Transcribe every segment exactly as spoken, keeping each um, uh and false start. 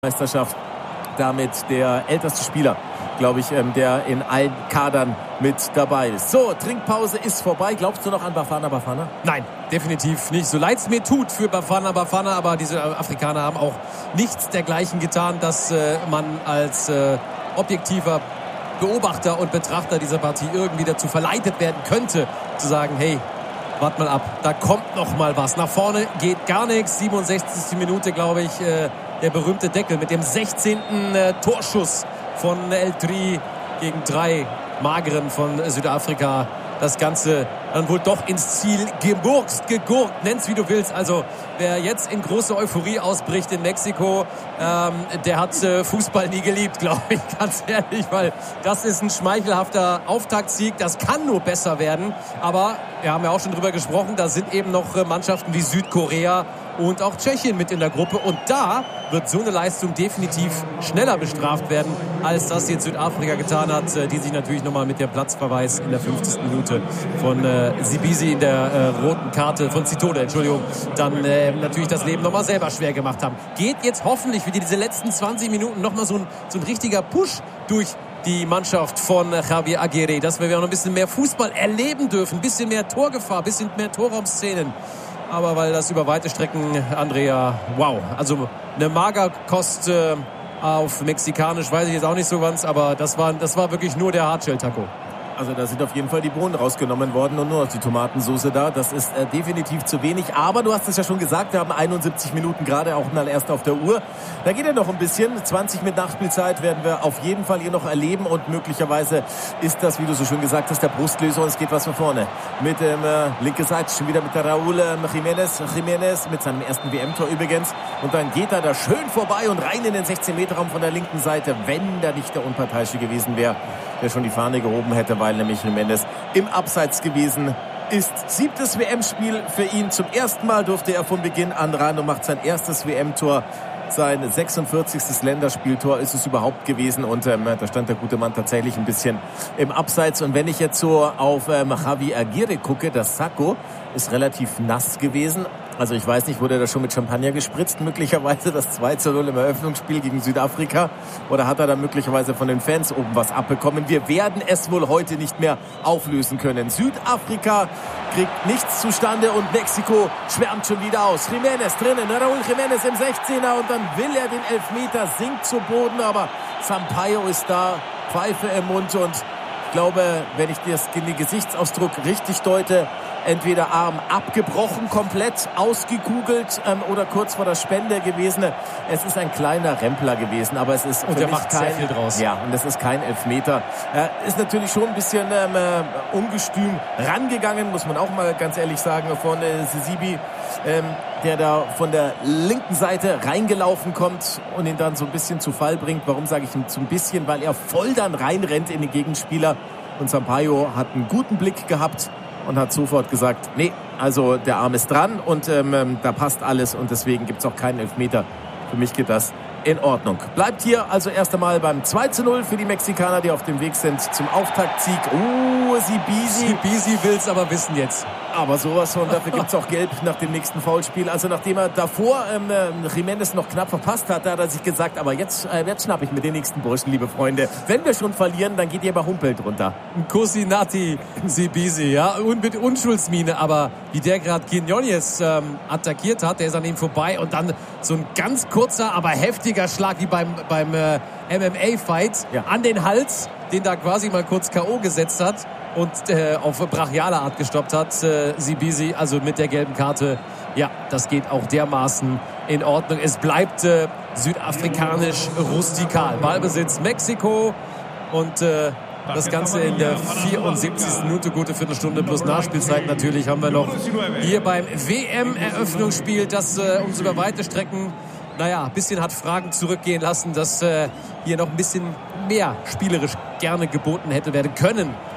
Meisterschaft damit der älteste Spieler, glaube ich, der in allen Kadern mit dabei ist. So, Trinkpause ist vorbei. Glaubst du noch an Bafana Bafana? Nein, definitiv nicht. So leid es mir tut für Bafana Bafana, aber diese Afrikaner haben auch nichts dergleichen getan, dass äh, man als äh, objektiver Beobachter und Betrachter dieser Partie irgendwie dazu verleitet werden könnte, zu sagen, hey, wart mal ab, da kommt noch mal was. Nach vorne geht gar nichts. siebenundsechzigste Minute, glaube ich, äh, der berühmte Deckel mit dem sechzehnten Äh, Torschuss von El Tri gegen drei Mageren von Südafrika. Das Ganze dann wohl doch ins Ziel gemurkst, gegurkt, nenn's wie du willst. Also wer jetzt in große Euphorie ausbricht in Mexiko, ähm, der hat äh, Fußball nie geliebt, glaube ich, ganz ehrlich, weil das ist ein schmeichelhafter Auftaktsieg. Das kann nur besser werden, aber wir haben ja auch schon drüber gesprochen, da sind eben noch äh, Mannschaften wie Südkorea und auch Tschechien mit in der Gruppe. Und da wird so eine Leistung definitiv schneller bestraft werden, als das jetzt Südafrika getan hat, die sich natürlich nochmal mit der Platzverweis in der fünfzigsten Minute von äh, Sibisi in der äh, roten Karte, von Zitode, Entschuldigung, dann äh, natürlich das Leben nochmal selber schwer gemacht haben. Geht jetzt hoffentlich für diese letzten zwanzig Minuten nochmal so ein, so ein richtiger Push durch die Mannschaft von Javier Aguirre, dass wir noch ein bisschen mehr Fußball erleben dürfen, ein bisschen mehr Torgefahr, ein bisschen mehr Torraumszenen. Aber weil das über weite Strecken, Andrea, wow, also eine Magerkost äh, auf Mexikanisch, weiß ich jetzt auch nicht so ganz, aber das war, das war wirklich nur der Hardshell-Taco. Also da sind auf jeden Fall die Bohnen rausgenommen worden und nur noch die Tomatensoße da. Das ist äh, definitiv zu wenig. Aber du hast es ja schon gesagt, wir haben einundsiebzig Minuten gerade auch mal erst auf der Uhr. Da geht ja noch ein bisschen. zwanzig mit Nachspielzeit werden wir auf jeden Fall hier noch erleben. Und möglicherweise ist das, wie du so schön gesagt hast, der Brustlöser. Und es geht was für vorne. Mit dem äh, linke Seite schon wieder mit der Raúl äh, Jiménez. Jiménez mit seinem ersten W M-Tor übrigens. Und dann geht er da schön vorbei und rein in den sechzehn-Meter-Raum von der linken Seite. Wenn da nicht der Unparteiische gewesen wäre, der schon die Fahne gehoben hätte, weil nämlich Jiménez im Abseits gewesen ist. Siebtes W M-Spiel für ihn. Zum ersten Mal durfte er von Beginn an ran und macht sein erstes W M-Tor. Sein sechsundvierzigstes Länderspieltor ist es überhaupt gewesen. Und ähm, da stand der gute Mann tatsächlich ein bisschen im Abseits. Und wenn ich jetzt so auf ähm, Javier Aguirre gucke, das Sakko ist relativ nass gewesen. Also ich weiß nicht, wurde da schon mit Champagner gespritzt, möglicherweise das zwei zu null im Eröffnungsspiel gegen Südafrika? Oder hat er da möglicherweise von den Fans oben was abbekommen? Wir werden es wohl heute nicht mehr auflösen können. Südafrika kriegt nichts zustande und Mexiko schwärmt schon wieder aus. Jiménez drinnen, Raúl Jiménez im sechzehner und dann will er den Elfmeter, sinkt zu Boden, aber Sampaio ist da, Pfeife im Mund und ich glaube, wenn ich das, den Gesichtsausdruck richtig deute, entweder Arm abgebrochen, komplett ausgekugelt ähm, oder kurz vor der Spende gewesen. Es ist ein kleiner Rempler gewesen, aber es ist und der macht kein, sehr viel draus. Ja, und es ist kein Elfmeter. Er ist natürlich schon ein bisschen ähm, äh, ungestüm rangegangen, muss man auch mal ganz ehrlich sagen, von äh, Sibi, ähm, der da von der linken Seite reingelaufen kommt und ihn dann so ein bisschen zu Fall bringt. Warum sage ich ihm so ein bisschen? Weil er voll dann reinrennt in den Gegenspieler und Sampaio hat einen guten Blick gehabt und hat sofort gesagt, nee, also der Arm ist dran und ähm, da passt alles und deswegen gibt es auch keinen Elfmeter. Für mich geht das in Ordnung. Bleibt hier also erst einmal beim zwei zu null für die Mexikaner, die auf dem Weg sind zum Auftaktsieg. Oh, Sibisi. Sibisi will es aber wissen jetzt. Aber sowas von, dafür gibt es auch Gelb nach dem nächsten Foulspiel. Also nachdem er davor ähm, Jiménez noch knapp verpasst hat, da hat er sich gesagt, aber jetzt, äh, jetzt schnapp ich mir den nächsten Burschen, liebe Freunde. Wenn wir schon verlieren, dann geht ihr bei Humpelt runter. Kusinati Sibisi, ja, und mit Unschuldsmine, aber wie der gerade Quinones ähm, attackiert hat, der ist an ihm vorbei und dann so ein ganz kurzer, aber heftiger Schlag wie beim, beim äh, M M A-Fight ja. an den Hals, den da quasi mal kurz K O gesetzt hat und äh, auf brachiale Art gestoppt hat, äh, Sibisi, also mit der gelben Karte. Ja, das geht auch dermaßen in Ordnung. Es bleibt äh, südafrikanisch rustikal. Ballbesitz Mexiko und äh, das Ganze in der vierundsiebzigsten Minute, gute Viertelstunde plus Nachspielzeit. Natürlich haben wir noch hier beim W M-Eröffnungsspiel, das äh, uns über weite Strecken, naja, ein bisschen hat Fragen zurückgehen lassen, dass äh, hier noch ein bisschen mehr spielerisch gerne geboten hätte werden können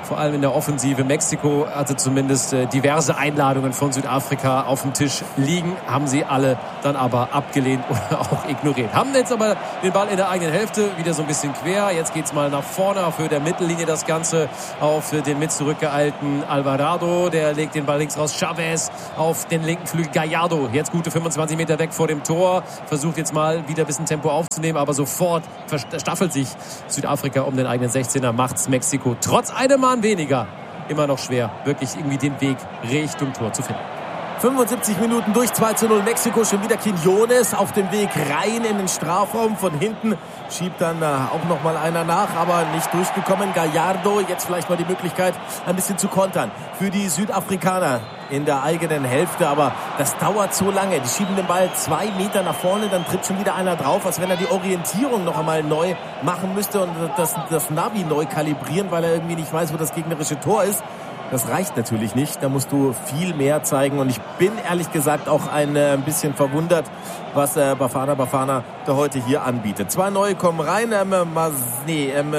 vor allem in der Offensive. Mexiko hatte zumindest äh, diverse Einladungen von Südafrika auf dem Tisch liegen, haben sie alle dann aber abgelehnt oder auch ignoriert. Haben jetzt aber den Ball in der eigenen Hälfte, wieder so ein bisschen quer. Jetzt geht's mal nach vorne auf Höhe der Mittellinie, das Ganze auf den mit zurückgeeilten Alvarado. Der legt den Ball links raus. Chavez auf den linken Flügel. Gallardo, jetzt gute fünfundzwanzig Meter weg vor dem Tor. Versucht jetzt mal wieder ein bisschen Tempo aufzunehmen, aber sofort verstaffelt sich Südafrika um den eigenen sechzehner. Macht's Mexiko trotz einem Mann weniger immer noch schwer, wirklich irgendwie den Weg Richtung Tor zu finden. fünfundsiebzig Minuten durch, zwei zu null Mexiko, schon wieder Quiñones auf dem Weg rein in den Strafraum. Von hinten schiebt dann äh, auch noch mal einer nach, aber nicht durchgekommen. Gallardo, jetzt vielleicht mal die Möglichkeit, ein bisschen zu kontern für die Südafrikaner in der eigenen Hälfte, aber das dauert so lange. Die schieben den Ball zwei Meter nach vorne, dann tritt schon wieder einer drauf, als wenn er die Orientierung noch einmal neu machen müsste und das, das Navi neu kalibrieren, weil er irgendwie nicht weiß, wo das gegnerische Tor ist. Das reicht natürlich nicht, da musst du viel mehr zeigen und ich bin ehrlich gesagt auch ein äh, bisschen verwundert, was äh, Bafana Bafana da heute hier anbietet. Zwei neue kommen rein, ähm, Mas, nee, ähm,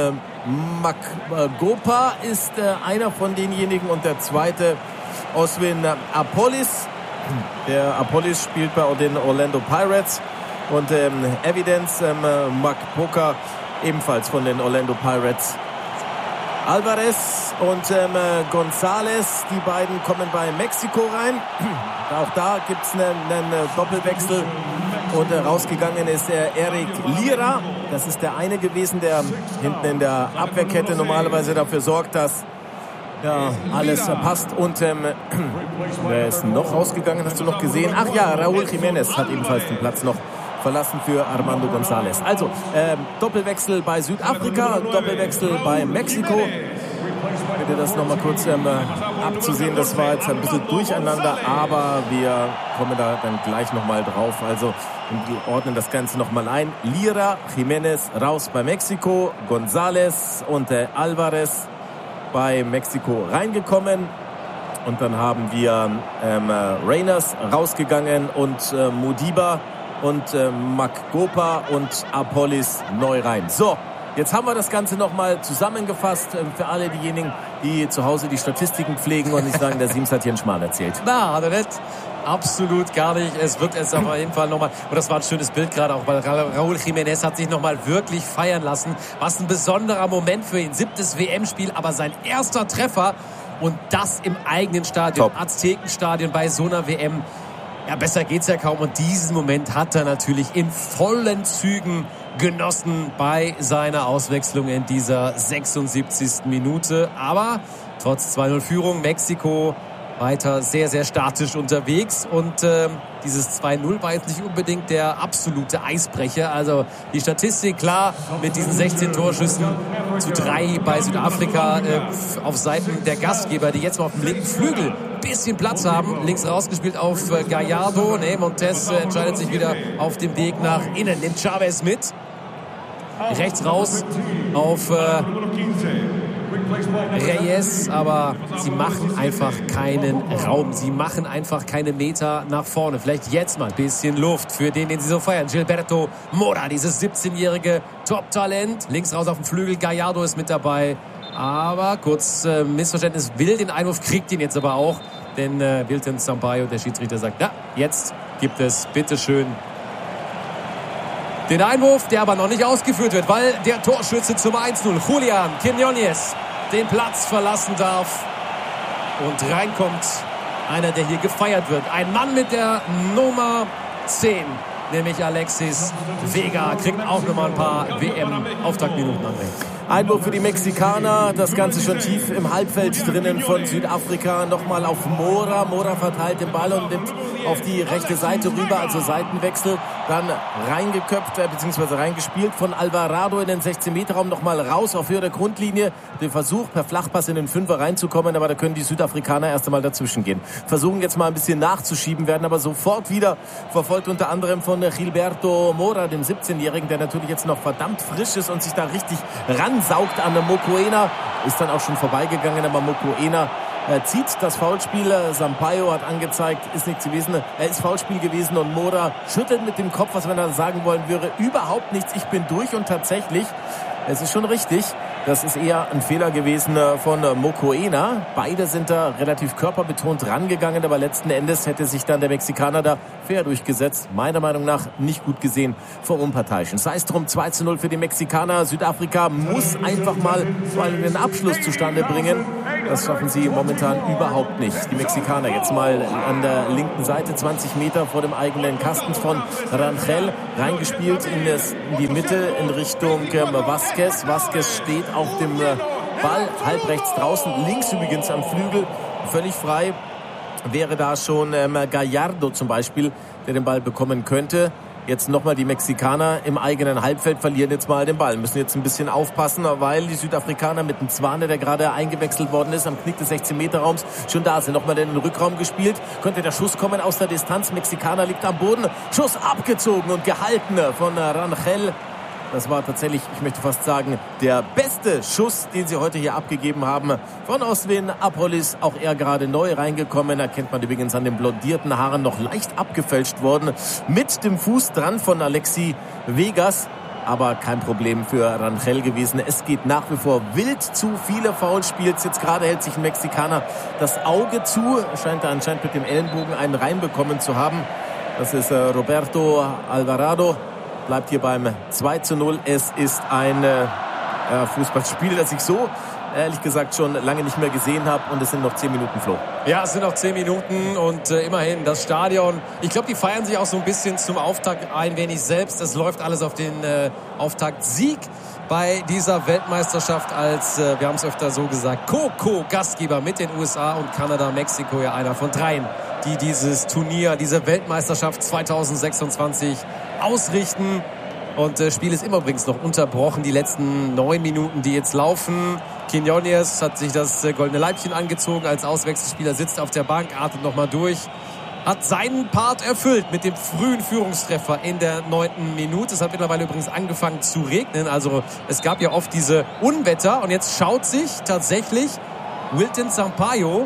Makgopa ist äh, einer von denjenigen und der zweite Oswin Apolis. Der Apolis spielt bei den Orlando Pirates und ähm, Evidence ähm, Makgopa ebenfalls von den Orlando Pirates. Alvarez und ähm, González, die beiden kommen bei Mexiko rein. Auch da gibt es einen, einen Doppelwechsel und äh, rausgegangen ist der Eric Lira. Das ist der eine gewesen, der hinten in der Abwehrkette normalerweise dafür sorgt, dass ja, alles äh, passt. Und ähm, wer ist noch rausgegangen, hast du noch gesehen? Ach ja, Raúl Jiménez hat ebenfalls den Platz noch verlassen für Armando González. Also ähm, Doppelwechsel bei Südafrika, Doppelwechsel bei Mexiko. Bitte das nochmal kurz ähm, abzusehen. Das war jetzt ein bisschen durcheinander, aber wir kommen da dann gleich nochmal drauf. Also wir ordnen das Ganze nochmal ein. Lira, Jiménez raus bei Mexiko, González und äh, Alvarez bei Mexiko reingekommen. Und dann haben wir ähm, Reyners rausgegangen und äh, Modiba und äh, Makgopa und Apolis neu rein. So, jetzt haben wir das Ganze nochmal zusammengefasst äh, für alle diejenigen, die zu Hause die Statistiken pflegen und nicht sagen, der Siems hat hier einen Schmarrn erzählt. Na, hat er nicht. Absolut gar nicht. Es wird jetzt auf jeden Fall nochmal, und das war ein schönes Bild gerade auch, weil Raúl Jiménez hat sich nochmal wirklich feiern lassen. Was ein besonderer Moment für ihn. Siebtes W M-Spiel, aber sein erster Treffer und das im eigenen Stadion, Top. Aztekenstadion bei so einer W M. Ja, besser geht's ja kaum. Und diesen Moment hat er natürlich in vollen Zügen genossen bei seiner Auswechslung in dieser sechsundsiebzigsten Minute. Aber trotz zwei null Führung, Mexiko weiter sehr, sehr statisch unterwegs. Und äh, dieses zwei null war jetzt nicht unbedingt der absolute Eisbrecher. Also die Statistik, klar, mit diesen sechzehn Torschüssen zu drei bei Südafrika äh, auf Seiten der Gastgeber, die jetzt mal auf dem linken Flügel ein bisschen Platz haben. Links rausgespielt auf äh, Gallardo. Nee, Montes äh, entscheidet sich wieder auf dem Weg nach innen. Nimmt Chavez mit. Rechts raus auf äh, Reyes, aber sie machen einfach keinen Raum. Sie machen einfach keine Meter nach vorne. Vielleicht jetzt mal ein bisschen Luft für den, den sie so feiern. Gilberto Mora, dieses siebzehnjährige Top-Talent. Links raus auf dem Flügel. Gallardo ist mit dabei. Aber kurz äh, Missverständnis. Will den Einwurf, kriegt ihn jetzt aber auch. Denn äh, Wilton Sampaio, der Schiedsrichter, sagt, ja, jetzt gibt es bitteschön den Einwurf, der aber noch nicht ausgeführt wird, weil der Torschütze zum eins null, Julián Quiñones, den Platz verlassen darf und reinkommt einer, der hier gefeiert wird. Ein Mann mit der Nummer zehn, nämlich Alexis Vega, kriegt auch nochmal ein paar W M-Auftaktminuten an. Einwurf für die Mexikaner, das Ganze schon tief im Halbfeld drinnen von Südafrika. Nochmal auf Mora. Mora verteilt den Ball und nimmt auf die rechte Seite rüber, also Seitenwechsel. Dann reingeköpft, äh, beziehungsweise reingespielt von Alvarado in den sechzehn-Meter-Raum. Nochmal raus auf Höhe der Grundlinie. Den Versuch, per Flachpass in den Fünfer reinzukommen, aber da können die Südafrikaner erst einmal dazwischen gehen. Versuchen jetzt mal ein bisschen nachzuschieben, werden aber sofort wieder verfolgt, unter anderem von Gilberto Mora, dem siebzehnjährigen, der natürlich jetzt noch verdammt frisch ist und sich da richtig ran saugt an der Mokoena, ist dann auch schon vorbeigegangen, aber Mokoena Er zieht das Foulspiel. Sampaio hat angezeigt, ist nichts gewesen. Er ist Foulspiel gewesen und Mora schüttelt mit dem Kopf, was wenn er sagen wollen würde, überhaupt nichts. Ich bin durch und tatsächlich, es ist schon richtig. Das ist eher ein Fehler gewesen von Mokoena. Beide sind da relativ körperbetont rangegangen, aber letzten Endes hätte sich dann der Mexikaner da fair durchgesetzt. Meiner Meinung nach nicht gut gesehen vom Unparteiischen. Sei es drum, zwei zu null für die Mexikaner. Südafrika muss einfach mal vor allem den Abschluss zustande bringen. Das schaffen sie momentan überhaupt nicht. Die Mexikaner jetzt mal an der linken Seite, zwanzig Meter vor dem eigenen Kasten von Rangel, reingespielt in, das, in die Mitte in Richtung ähm, Vasquez. Vasquez steht auf dem äh, Ball, halb rechts draußen, links übrigens am Flügel, völlig frei. Wäre da schon ähm, Gallardo zum Beispiel, der den Ball bekommen könnte. Jetzt nochmal die Mexikaner im eigenen Halbfeld verlieren jetzt mal den Ball. Müssen jetzt ein bisschen aufpassen, weil die Südafrikaner mit dem Zwane, der gerade eingewechselt worden ist, am Knick des sechzehn Meter Raums, schon da sind. Nochmal in den Rückraum gespielt. Könnte der Schuss kommen aus der Distanz. Mexikaner liegt am Boden. Schuss abgezogen und gehalten von Rangel. Das war tatsächlich, ich möchte fast sagen, der beste Schuss, den sie heute hier abgegeben haben. Von Oswin Apolis, auch er gerade neu reingekommen. Erkennt man übrigens an den blondierten Haaren, noch leicht abgefälscht worden. Mit dem Fuß dran von Alexi Vegas. Aber kein Problem für Rangel gewesen. Es geht nach wie vor wild zu. Viele Foulspiels. Jetzt gerade hält sich ein Mexikaner das Auge zu. Scheint er anscheinend mit dem Ellenbogen einen reinbekommen zu haben. Das ist äh, Roberto Alvarado. Bleibt hier beim zwei zu null. Es ist ein äh, Fußballspiel, das ich so ehrlich gesagt schon lange nicht mehr gesehen habe. Und es sind noch zehn Minuten, Flo. Ja, es sind noch zehn Minuten und äh, immerhin das Stadion. Ich glaube, die feiern sich auch so ein bisschen zum Auftakt ein wenig selbst. Es läuft alles auf den äh, Auftaktsieg bei dieser Weltmeisterschaft als, äh, wir haben es öfter so gesagt, Co-Co-Gastgeber mit den U S A und Kanada. Mexiko ja einer von dreien, die dieses Turnier, diese Weltmeisterschaft zwanzig sechsundzwanzig ausrichten. Und das Spiel ist immer übrigens noch unterbrochen. Die letzten neun Minuten, die jetzt laufen. Quiñones hat sich das goldene Leibchen angezogen als Auswechselspieler, sitzt auf der Bank, atmet nochmal durch. Hat seinen Part erfüllt mit dem frühen Führungstreffer in der neunten Minute. Es hat mittlerweile übrigens angefangen zu regnen. Also es gab ja oft diese Unwetter. Und jetzt schaut sich tatsächlich Wilton Sampaio,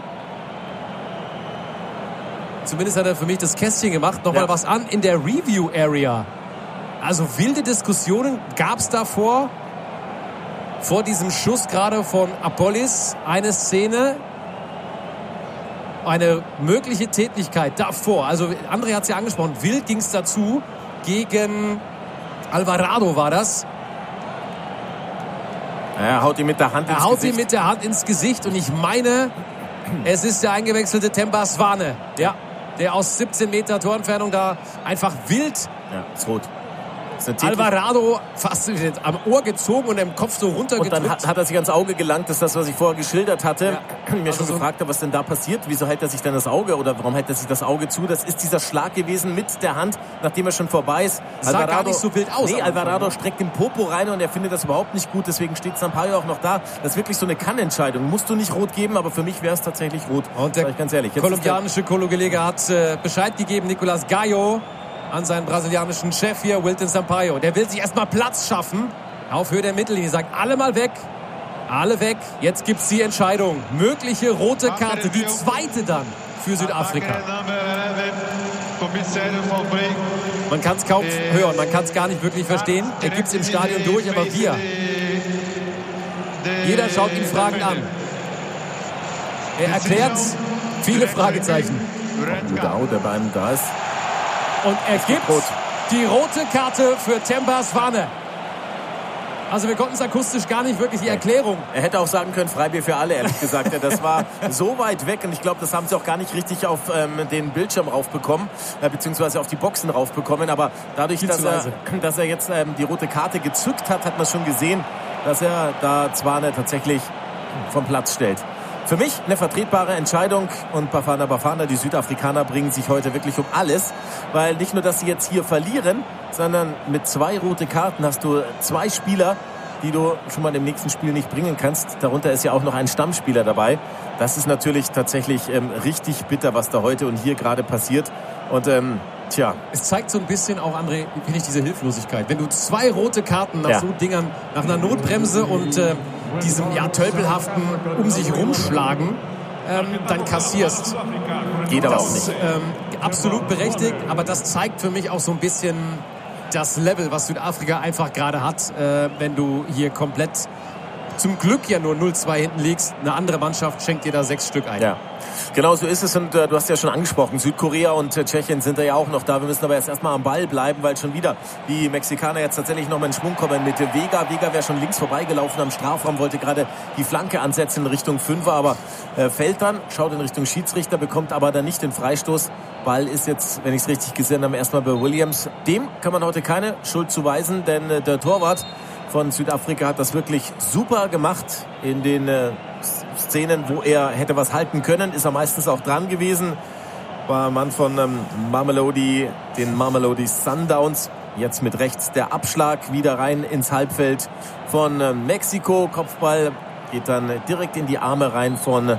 zumindest hat er für mich das Kästchen gemacht, nochmal ja. was an in der Review-Area. Also wilde Diskussionen gab es davor, vor diesem Schuss gerade von Apolis. Eine Szene, eine mögliche Tätlichkeit davor. Also André hat es ja angesprochen, wild ging es dazu. Gegen Alvarado war das. Er haut ihn mit der Hand ins Er haut Gesicht. ihn mit der Hand ins Gesicht und ich meine, es ist der eingewechselte Temba Swane. Ja. Der aus siebzehn Meter Torentfernung da einfach wild. Ja, ist rot. Alvarado fast am Ohr gezogen und im Kopf so runtergedrückt. Und dann hat, hat er sich ans Auge gelangt. Das ist das, was ich vorher geschildert hatte. Ja. Mir also schon so gefragt habe, was denn da passiert. Wieso hält er sich dann das Auge oder warum hält er sich das Auge zu? Das ist dieser Schlag gewesen mit der Hand, nachdem er schon vorbei ist. Das sah gar nicht so wild aus. Nee, Alvarado streckt den Popo rein und er findet das überhaupt nicht gut. Deswegen steht Sampaio auch noch da. Das ist wirklich so eine Kannentscheidung. Musst du nicht rot geben, aber für mich wäre es tatsächlich rot. Und der sag ich ganz ehrlich. Jetzt kolumbianische Kollege hat äh, Bescheid gegeben, Nicolas Gallo, an seinen brasilianischen Chef hier, Wilton Sampaio. Der will sich erstmal Platz schaffen auf Höhe der Mittellinie. Sagt, alle mal weg, alle weg. Jetzt gibt's die Entscheidung. Mögliche rote Karte, die zweite dann für Südafrika. Man kann es kaum hören, man kann es gar nicht wirklich verstehen. Er gibt es im Stadion durch, aber wir, jeder schaut ihn fragend an. Er erklärt viele Fragezeichen. Gudau, der bei einem da ist. Und er gibt rot. Die rote Karte für Temba Swane. Also wir konnten es akustisch gar nicht wirklich die Erklärung. Er hätte auch sagen können, Freibier für alle, ehrlich gesagt. Das war so weit weg und ich glaube, das haben sie auch gar nicht richtig auf ähm, den Bildschirm raufbekommen, äh, beziehungsweise auf die Boxen raufbekommen. Aber dadurch, dass er, dass er jetzt ähm, die rote Karte gezückt hat, hat man schon gesehen, dass er da Zwane tatsächlich vom Platz stellt. Für mich eine vertretbare Entscheidung und Bafana Bafana, die Südafrikaner bringen sich heute wirklich um alles, weil nicht nur, dass sie jetzt hier verlieren, sondern mit zwei rote Karten hast du zwei Spieler, die du schon mal im nächsten Spiel nicht bringen kannst. Darunter ist ja auch noch ein Stammspieler dabei. Das ist natürlich tatsächlich ähm, richtig bitter, was da heute und hier gerade passiert. Und ähm, tja. Es zeigt so ein bisschen auch, André, finde ich, diese Hilflosigkeit. Wenn du zwei rote Karten nach ja. so Dingern, nach einer Notbremse und äh, diesem ja tölpelhaften um sich rumschlagen, ähm, dann kassierst. Geht aber das, auch nicht. Ähm, absolut berechtigt, aber das zeigt für mich auch so ein bisschen das Level, was Südafrika einfach gerade hat, äh, wenn du hier komplett zum Glück ja nur null zwei hinten liegst. Eine andere Mannschaft schenkt dir da sechs Stück ein. Ja, genau so ist es. Und äh, du hast ja schon angesprochen, Südkorea und äh, Tschechien sind da ja auch noch da. Wir müssen aber jetzt erstmal am Ball bleiben, weil schon wieder die Mexikaner jetzt tatsächlich noch mal in Schwung kommen mit Vega. Vega wäre schon links vorbeigelaufen am Strafraum, wollte gerade die Flanke ansetzen in Richtung Fünfer, aber äh, fällt dann, schaut in Richtung Schiedsrichter, bekommt aber dann nicht den Freistoß. Ball ist jetzt, wenn ich es richtig gesehen habe, erstmal bei Williams. Dem kann man heute keine Schuld zuweisen, denn äh, der Torwart von Südafrika hat das wirklich super gemacht in den äh, Szenen, wo er hätte was halten können, ist er meistens auch dran gewesen. War Mann von ähm, Mamelodi, den Mamelodi Sundowns. Jetzt mit rechts der Abschlag wieder rein ins Halbfeld von äh, Mexiko. Kopfball geht dann direkt in die Arme rein von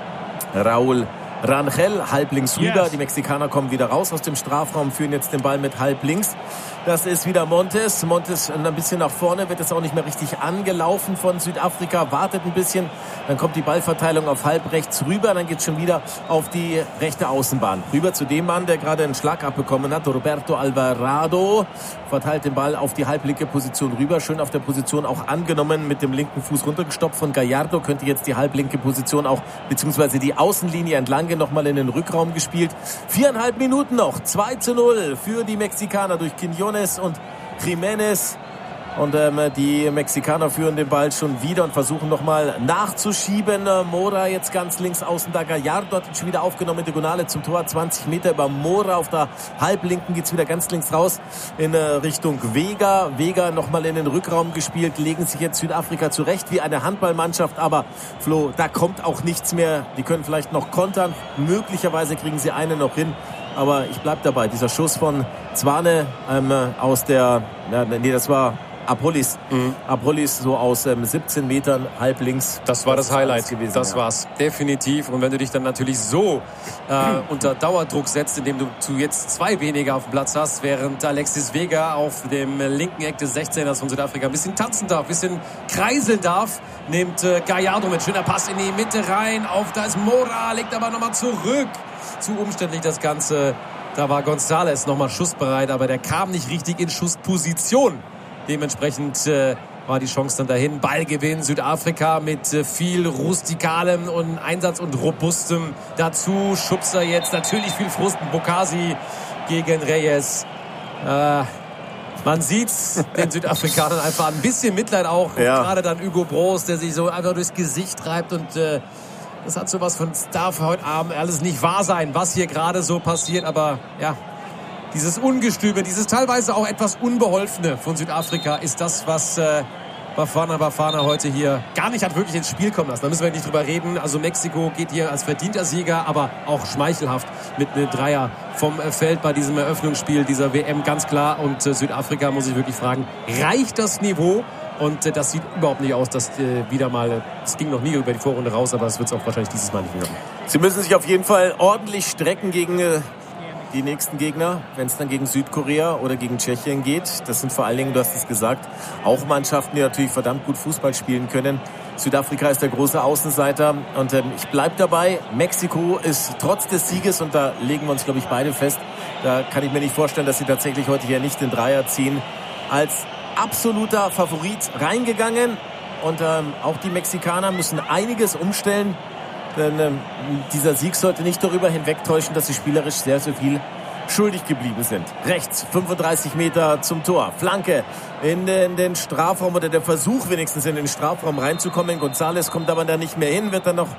Raúl Rangel, halb links rüber. Yes. Die Mexikaner kommen wieder raus aus dem Strafraum, führen jetzt den Ball mit halb links. Das ist wieder Montes. Montes ein bisschen nach vorne, wird jetzt auch nicht mehr richtig angelaufen von Südafrika, wartet ein bisschen. Dann kommt die Ballverteilung auf halb rechts rüber. Dann geht es schon wieder auf die rechte Außenbahn. Rüber zu dem Mann, der gerade einen Schlag abbekommen hat. Roberto Alvarado verteilt den Ball auf die halblinke Position rüber. Schön auf der Position auch angenommen, mit dem linken Fuß runtergestoppt von Gallardo. Könnte jetzt die halblinke Position auch, beziehungsweise die Außenlinie entlang nochmal in den Rückraum gespielt. Viereinhalb Minuten noch. zwei zu null für die Mexikaner durch Quiñones und Jiménez. Und ähm, die Mexikaner führen den Ball schon wieder und versuchen nochmal nachzuschieben. Äh, Mora jetzt ganz links außen da. Gallardo hat ihn schon wieder aufgenommen. Diagonale zum Tor. zwanzig Meter über Mora. Auf der Halblinken geht's wieder ganz links raus in äh, Richtung Vega. Vega nochmal in den Rückraum gespielt. Legen sich jetzt Südafrika zurecht wie eine Handballmannschaft. Aber Flo, da kommt auch nichts mehr. Die können vielleicht noch kontern. Möglicherweise kriegen sie einen noch hin. Aber ich bleib dabei. Dieser Schuss von Zwane ähm, aus der... Ja, nee, das war... Apolis, mhm. Apolis so aus ähm, siebzehn Metern halb links. Das war das, das Highlight gewesen. Das ja. war's definitiv. Und wenn du dich dann natürlich so äh, unter Dauerdruck setzt, indem du zu jetzt zwei weniger auf dem Platz hast, während Alexis Vega auf dem linken Eck des sechzehners von Südafrika ein bisschen tanzen darf, ein bisschen kreiseln darf, nimmt äh, Gallardo mit schöner Pass in die Mitte rein. Auf da ist Mora, legt aber nochmal zurück. Zu umständlich das Ganze. Da war González nochmal schussbereit, aber der kam nicht richtig in Schussposition. Dementsprechend äh, war die Chance dann dahin. Ballgewinn Südafrika mit äh, viel rustikalem und Einsatz und robustem dazu. Schubser jetzt natürlich viel Frust. Bokasi gegen Reyes. Äh, man sieht's den Südafrikanern einfach ein bisschen Mitleid auch. Ja. Gerade dann Hugo Broos, der sich so einfach durchs Gesicht treibt und äh, das hat sowas von Star für heute Abend. Alles nicht wahr sein, was hier gerade so passiert, aber ja. Dieses Ungestüme, dieses teilweise auch etwas Unbeholfene von Südafrika ist das, was äh, Bafana Bafana heute hier gar nicht hat wirklich ins Spiel kommen lassen. Da müssen wir nicht drüber reden. Also Mexiko geht hier als verdienter Sieger, aber auch schmeichelhaft mit einem Dreier vom Feld bei diesem Eröffnungsspiel dieser W M, ganz klar. Und äh, Südafrika, muss ich wirklich fragen, reicht das Niveau? Und äh, das sieht überhaupt nicht aus, dass äh, wieder mal, es ging noch nie über die Vorrunde raus, aber es wird es auch wahrscheinlich dieses Mal nicht mehr. Sie müssen sich auf jeden Fall ordentlich strecken gegen... Äh die nächsten Gegner, wenn es dann gegen Südkorea oder gegen Tschechien geht. Das sind vor allen Dingen, du hast es gesagt, auch Mannschaften, die natürlich verdammt gut Fußball spielen können. Südafrika ist der große Außenseiter und ähm, ich bleibe dabei. Mexiko ist trotz des Sieges, und da legen wir uns, glaube ich, beide fest, da kann ich mir nicht vorstellen, dass sie tatsächlich heute hier nicht den Dreier ziehen, als absoluter Favorit reingegangen. Und ähm, auch die Mexikaner müssen einiges umstellen. Denn ähm, dieser Sieg sollte nicht darüber hinwegtäuschen, dass sie spielerisch sehr, sehr viel schuldig geblieben sind. Rechts, fünfunddreißig Meter zum Tor. Flanke in den, den Strafraum oder der Versuch wenigstens in den Strafraum reinzukommen. González kommt aber da nicht mehr hin, wird dann noch,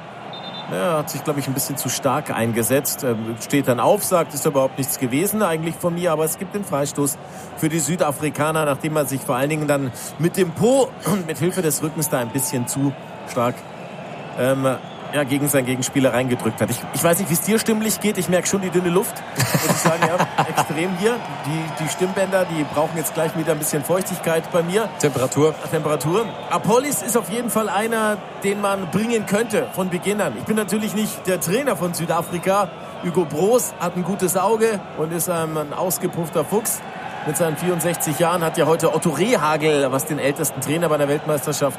ja, hat sich, glaube ich, ein bisschen zu stark eingesetzt. Ähm, steht dann auf, sagt, ist überhaupt nichts gewesen eigentlich von mir, aber es gibt den Freistoß für die Südafrikaner, nachdem man sich vor allen Dingen dann mit dem Po und mit Hilfe des Rückens da ein bisschen zu stark ähm, ja, gegen seinen Gegenspieler reingedrückt hat. Ich, ich weiß nicht, wie es dir stimmlich geht. Ich merke schon die dünne Luft. Muss ich sagen, ja, extrem hier. Die, die Stimmbänder, die brauchen jetzt gleich wieder ein bisschen Feuchtigkeit bei mir. Temperatur. Temperatur. Apolis ist auf jeden Fall einer, den man bringen könnte von Beginn an. Ich bin natürlich nicht der Trainer von Südafrika. Hugo Broos hat ein gutes Auge und ist ähm, ein ausgepuffter Fuchs. Mit seinen vierundsechzig Jahren hat ja heute Otto Rehhagel, was den ältesten Trainer bei der Weltmeisterschaft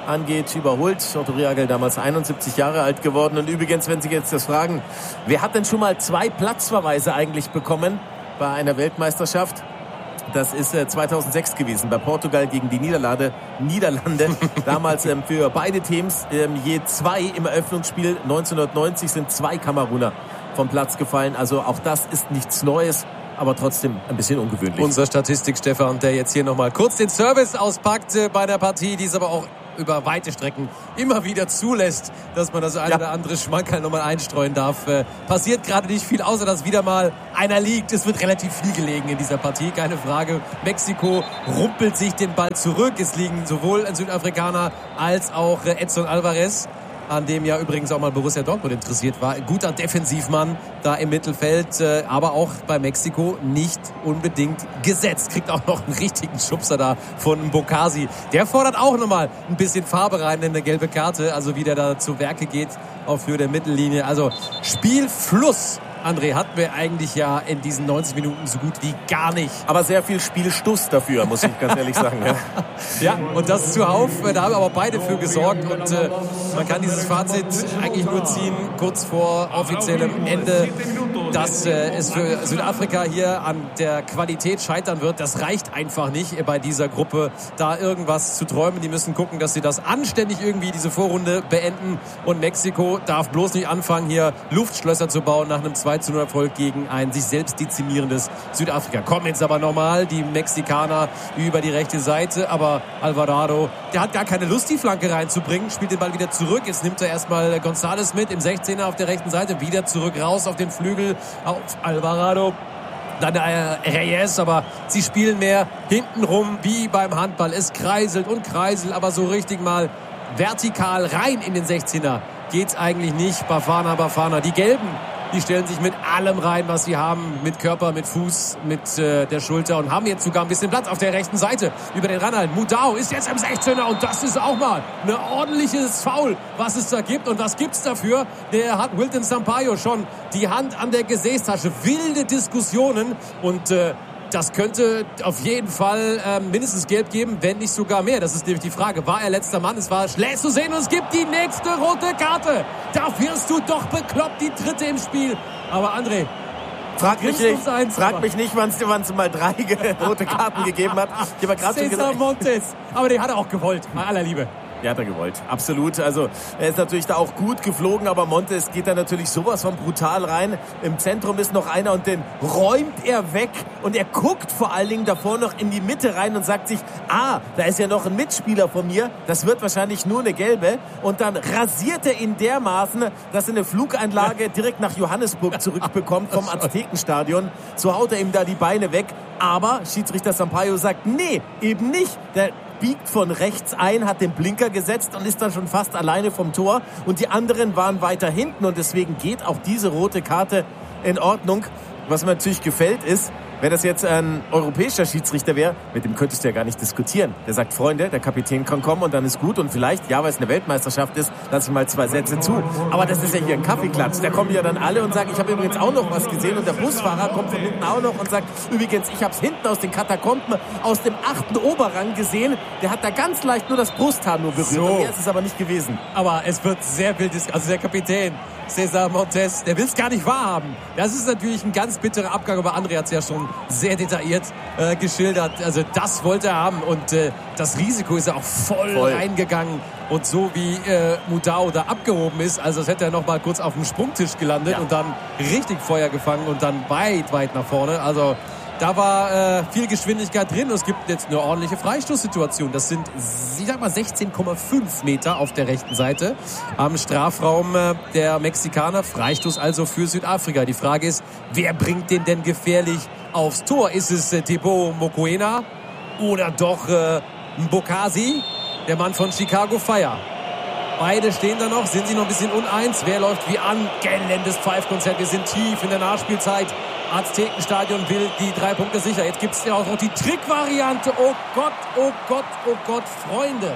angeht, überholt. Otto Rehhagel damals einundsiebzig Jahre alt geworden. Und übrigens, wenn Sie jetzt das fragen, wer hat denn schon mal zwei Platzverweise eigentlich bekommen bei einer Weltmeisterschaft? Das ist äh, zweitausendsechs gewesen, bei Portugal gegen die Niederlande. Niederlande. Damals ähm, für beide Teams ähm, je zwei im Eröffnungsspiel. neunzehnhundertneunzig sind zwei Kameruner vom Platz gefallen. Also auch das ist nichts Neues, aber trotzdem ein bisschen ungewöhnlich. Unser Statistik-Stefan, der jetzt hier nochmal kurz den Service auspackt äh, bei der Partie, die ist aber auch über weite Strecken immer wieder zulässt, dass man das eine ja. oder andere Schmankerl nochmal einstreuen darf. Äh, passiert gerade nicht viel, außer dass wieder mal einer liegt. Es wird relativ viel gelegen in dieser Partie, keine Frage. Mexiko rumpelt sich den Ball zurück. Es liegen sowohl ein Südafrikaner als auch äh, Edson Alvarez, an dem ja übrigens auch mal Borussia Dortmund interessiert war. Ein guter Defensivmann da im Mittelfeld, äh, aber auch bei Mexiko nicht unbedingt gesetzt. Kriegt auch noch einen richtigen Schubser da von Bokasi. Der fordert auch nochmal ein bisschen Farbe rein in eine gelbe Karte, also wie der da zu Werke geht auf Höhe der Mittellinie. Also Spielfluss, André, hatten wir eigentlich ja in diesen neunzig Minuten so gut wie gar nicht. Aber sehr viel Spielstuss dafür, muss ich ganz ehrlich sagen. Ja, ja, und das zuhauf, da haben aber beide für gesorgt. Und äh, man kann dieses Fazit eigentlich nur ziehen, kurz vor offiziellem Ende, dass äh, es für Südafrika hier an der Qualität scheitern wird. Das reicht einfach nicht bei dieser Gruppe, da irgendwas zu träumen. Die müssen gucken, dass sie das anständig irgendwie, diese Vorrunde, beenden. Und Mexiko darf bloß nicht anfangen, hier Luftschlösser zu bauen nach einem zwei zu null Erfolg gegen ein sich selbst dezimierendes Südafrika. Kommen jetzt aber nochmal die Mexikaner über die rechte Seite, aber Alvarado, der hat gar keine Lust, die Flanke reinzubringen, spielt den Ball wieder zurück. Jetzt nimmt er erstmal González mit im sechzehner auf der rechten Seite, wieder zurück raus auf den Flügel auf Alvarado. Dann äh, Reyes, aber sie spielen mehr hintenrum wie beim Handball. Es kreiselt und kreiselt, aber so richtig mal vertikal rein in den sechzehner geht's eigentlich nicht. Bafana, Bafana, die Gelben, die stellen sich mit allem rein, was sie haben. Mit Körper, mit Fuß, mit äh, der Schulter und haben jetzt sogar ein bisschen Platz auf der rechten Seite. Über den Ranhalten. Mudau ist jetzt im sechzehner und das ist auch mal ein ordentliches Foul, was es da gibt. Und was gibt's dafür? Der hat Wilton Sampaio schon die Hand an der Gesäßtasche. Wilde Diskussionen und äh, das könnte auf jeden Fall äh, mindestens gelb geben, wenn nicht sogar mehr. Das ist nämlich die Frage. War er letzter Mann? Es war schlecht zu sehen und es gibt die nächste rote Karte. Da wirst du doch bekloppt, die dritte im Spiel. Aber André, frag mich nicht, eins, frag mich nicht, wann es mal drei rote Karten gegeben hat. Ich habe gerade Cesar Montes. Aber den hat er auch gewollt, bei aller Liebe. Ja, hat er gewollt. Absolut. Also er ist natürlich da auch gut geflogen, aber Montes geht da natürlich sowas von brutal rein. Im Zentrum ist noch einer und den räumt er weg. Und er guckt vor allen Dingen davor noch in die Mitte rein und sagt sich, ah, da ist ja noch ein Mitspieler von mir. Das wird wahrscheinlich nur eine gelbe. Und dann rasiert er ihn dermaßen, dass er eine Flugeinlage direkt nach Johannesburg zurückbekommt vom Aztekenstadion. So haut er ihm da die Beine weg. Aber Schiedsrichter Sampaio sagt, nee, eben nicht. Der biegt von rechts ein, hat den Blinker gesetzt und ist dann schon fast alleine vom Tor. Und die anderen waren weiter hinten und deswegen geht auch diese rote Karte in Ordnung. Was mir natürlich gefällt ist, wenn das jetzt ein europäischer Schiedsrichter wäre, mit dem könntest du ja gar nicht diskutieren. Der sagt, Freunde, der Kapitän kann kommen und dann ist gut. Und vielleicht, ja, weil es eine Weltmeisterschaft ist, lasse ich mal zwei Sätze zu. Aber das ist ja hier ein Kaffeeklatsch. Da kommen ja dann alle und sagen, ich habe übrigens auch noch was gesehen. Und der Busfahrer kommt von hinten auch noch und sagt, übrigens, ich habe es hinten aus den Katakomben, aus dem achten Oberrang gesehen. Der hat da ganz leicht nur das Brusthaar nur berührt. So. Und mehr ist es aber nicht gewesen. Aber es wird sehr wild. Also der Kapitän Cesar Montes, der will es gar nicht wahrhaben. Das ist natürlich ein ganz bitterer Abgang, aber André hat es ja schon sehr detailliert äh, geschildert. Also das wollte er haben und äh, das Risiko ist er auch voll, voll. reingegangen. Und so wie äh, Mudau da abgehoben ist, also das hätte er noch mal kurz auf dem Sprungtisch gelandet ja. und dann richtig Feuer gefangen und dann weit, weit nach vorne. Also da war äh, viel Geschwindigkeit drin. Es gibt jetzt eine ordentliche Freistoßsituation. Das sind, ich sag mal, sechzehn Komma fünf Meter auf der rechten Seite am Strafraum äh, der Mexikaner. Freistoß also für Südafrika. Die Frage ist, wer bringt den denn gefährlich aufs Tor? Ist es äh, Teboho Mokoena oder doch äh, Bokasi, der Mann von Chicago Fire? Beide stehen da noch, sind sie noch ein bisschen uneins. Wer läuft wie an? Gellendes Pfeifkonzert. Wir sind tief in der Nachspielzeit. Aztekenstadion will die drei Punkte sicher. Jetzt gibt es ja auch noch die Trickvariante. Oh Gott, oh Gott, oh Gott, Freunde.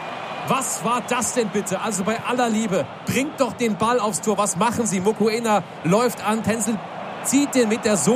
Was war das denn bitte? Also bei aller Liebe, bringt doch den Ball aufs Tor. Was machen sie? Mokoena läuft an, Tänzel zieht den mit der Sohle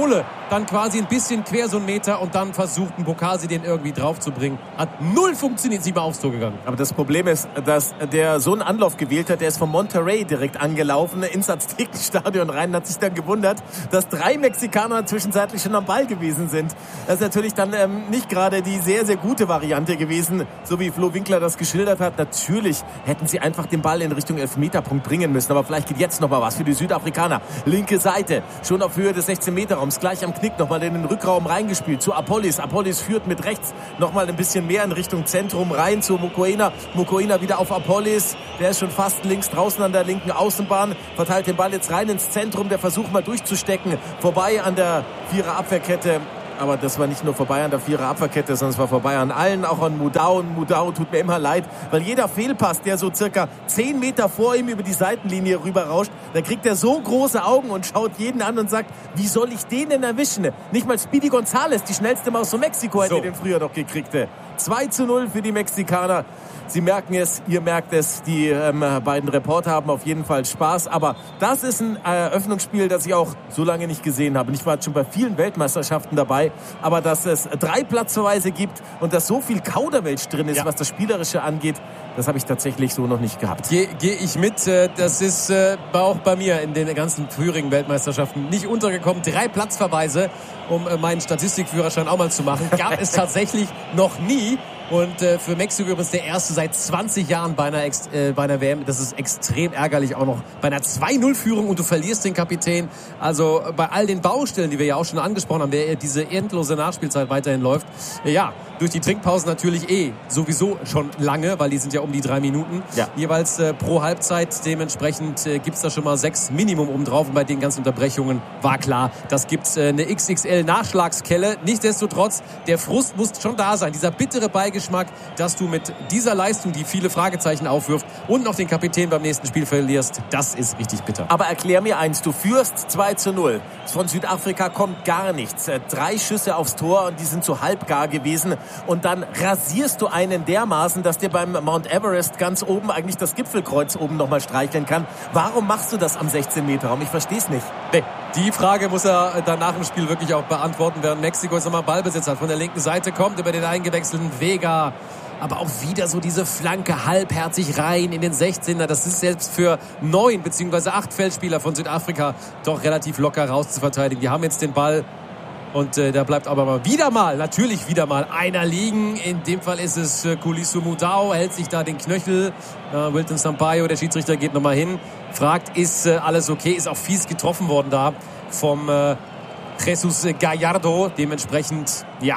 dann quasi ein bisschen quer so einen Meter und dann versucht ein Bokasi den irgendwie drauf zu bringen. Hat null funktioniert, ist nicht mal aufs Tor gegangen. Aber das Problem ist, dass der so einen Anlauf gewählt hat, der ist von Monterrey direkt angelaufen, ins Aztekenstadion rein, hat sich dann gewundert, dass drei Mexikaner zwischenzeitlich schon am Ball gewesen sind. Das ist natürlich dann ähm, nicht gerade die sehr, sehr gute Variante gewesen, so wie Flo Winkler das geschildert hat. Natürlich hätten sie einfach den Ball in Richtung Elfmeterpunkt bringen müssen, aber vielleicht geht jetzt noch mal was für die Südafrikaner. Linke Seite, schon auf Höhe des sechzehn-Meter-Raums, gleich am Knick noch mal in den Rückraum reingespielt zu Apolis. Apolis führt mit rechts noch mal ein bisschen mehr in Richtung Zentrum rein zu Mokoena. Mokoena wieder auf Apolis, der ist schon fast links draußen an der linken Außenbahn, verteilt den Ball jetzt rein ins Zentrum, der Versuch mal durchzustecken, vorbei an der Vierer-Abwehrkette. Aber das war nicht nur vorbei an der Vierer-Abwehrkette, sondern es war vorbei an allen, auch an Mudau. Und Mudau tut mir immer leid, weil jeder Fehlpass, der so circa zehn Meter vor ihm über die Seitenlinie rüberrauscht, da kriegt er so große Augen und schaut jeden an und sagt, wie soll ich den denn erwischen? Nicht mal Speedy González, die schnellste Maus von Mexiko, hätte so. den früher noch gekriegt. zwei zu null für die Mexikaner. Sie merken es, ihr merkt es, die ähm, beiden Reporter haben auf jeden Fall Spaß. Aber das ist ein Eröffnungsspiel, das ich auch so lange nicht gesehen habe. Ich war schon bei vielen Weltmeisterschaften dabei, aber dass es drei Platzverweise gibt und dass so viel Kauderwelsch drin ist, ja. was das Spielerische angeht, das habe ich tatsächlich so noch nicht gehabt. Gehe geh ich mit. Das ist auch bei mir in den ganzen früheren Weltmeisterschaften nicht untergekommen. Drei Platzverweise, um meinen Statistikführerschein auch mal zu machen, gab es tatsächlich noch nie. Und äh, für Mexiko übrigens der erste seit zwanzig Jahren bei einer, Ex- äh, bei einer W M. Das ist extrem ärgerlich auch noch. Bei einer zwei null Führung und du verlierst den Kapitän. Also bei all den Baustellen, die wir ja auch schon angesprochen haben, wer diese endlose Nachspielzeit weiterhin läuft. Äh, ja, durch die Trinkpausen natürlich eh sowieso schon lange, weil die sind ja um die drei Minuten. Ja. Jeweils äh, pro Halbzeit. Dementsprechend äh, gibt's da schon mal sechs Minimum obendrauf. Und bei den ganzen Unterbrechungen war klar, das gibt äh, eine X X L-Nachschlagskelle. Nichtsdestotrotz, der Frust muss schon da sein. Dieser bittere Beigeschmack, dass du mit dieser Leistung, die viele Fragezeichen aufwirft und noch den Kapitän beim nächsten Spiel verlierst, das ist richtig bitter. Aber erklär mir eins, du führst zwei zu null. Von Südafrika kommt gar nichts. Drei Schüsse aufs Tor und die sind so halbgar gewesen. Und dann rasierst du einen dermaßen, dass dir beim Mount Everest ganz oben eigentlich das Gipfelkreuz oben nochmal streicheln kann. Warum machst du das am sechzehn-Meter-Raum? Ich verstehe es nicht. Nee, die Frage muss er danach im Spiel wirklich auch beantworten, während Mexiko jetzt nochmal Ballbesitz hat. Von der linken Seite kommt über den eingewechselten Vega. Aber auch wieder so diese Flanke halbherzig rein in den sechzehner. Das ist selbst für neun bzw. acht Feldspieler von Südafrika doch relativ locker raus zu verteidigen. Die haben jetzt den Ball. Und äh, da bleibt aber mal wieder mal, natürlich wieder mal einer liegen. In dem Fall ist es äh, Kulisu Mudau, hält sich da den Knöchel. Äh, Wilton Sampaio, der Schiedsrichter, geht nochmal hin. Fragt, ist äh, alles okay? Ist auch fies getroffen worden da vom äh, Jesus Gallardo. Dementsprechend, ja,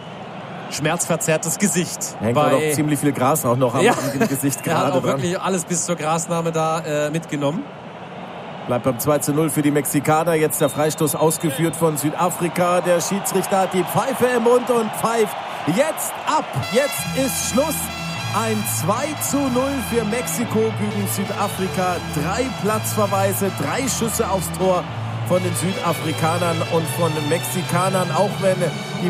schmerzverzerrtes Gesicht. Hängt bei, auch ziemlich viel Gras auch noch am, ja, am Gesicht gerade. Er hat auch dran. wirklich alles bis zur Grasnahme da äh, mitgenommen. Bleibt beim zwei zu null für die Mexikaner. Jetzt der Freistoß ausgeführt von Südafrika. Der Schiedsrichter hat die Pfeife im Mund und pfeift jetzt ab. Jetzt ist Schluss. Ein zwei zu null für Mexiko gegen Südafrika. Drei Platzverweise, drei Schüsse aufs Tor von den Südafrikanern und von den Mexikanern. Auch wenn die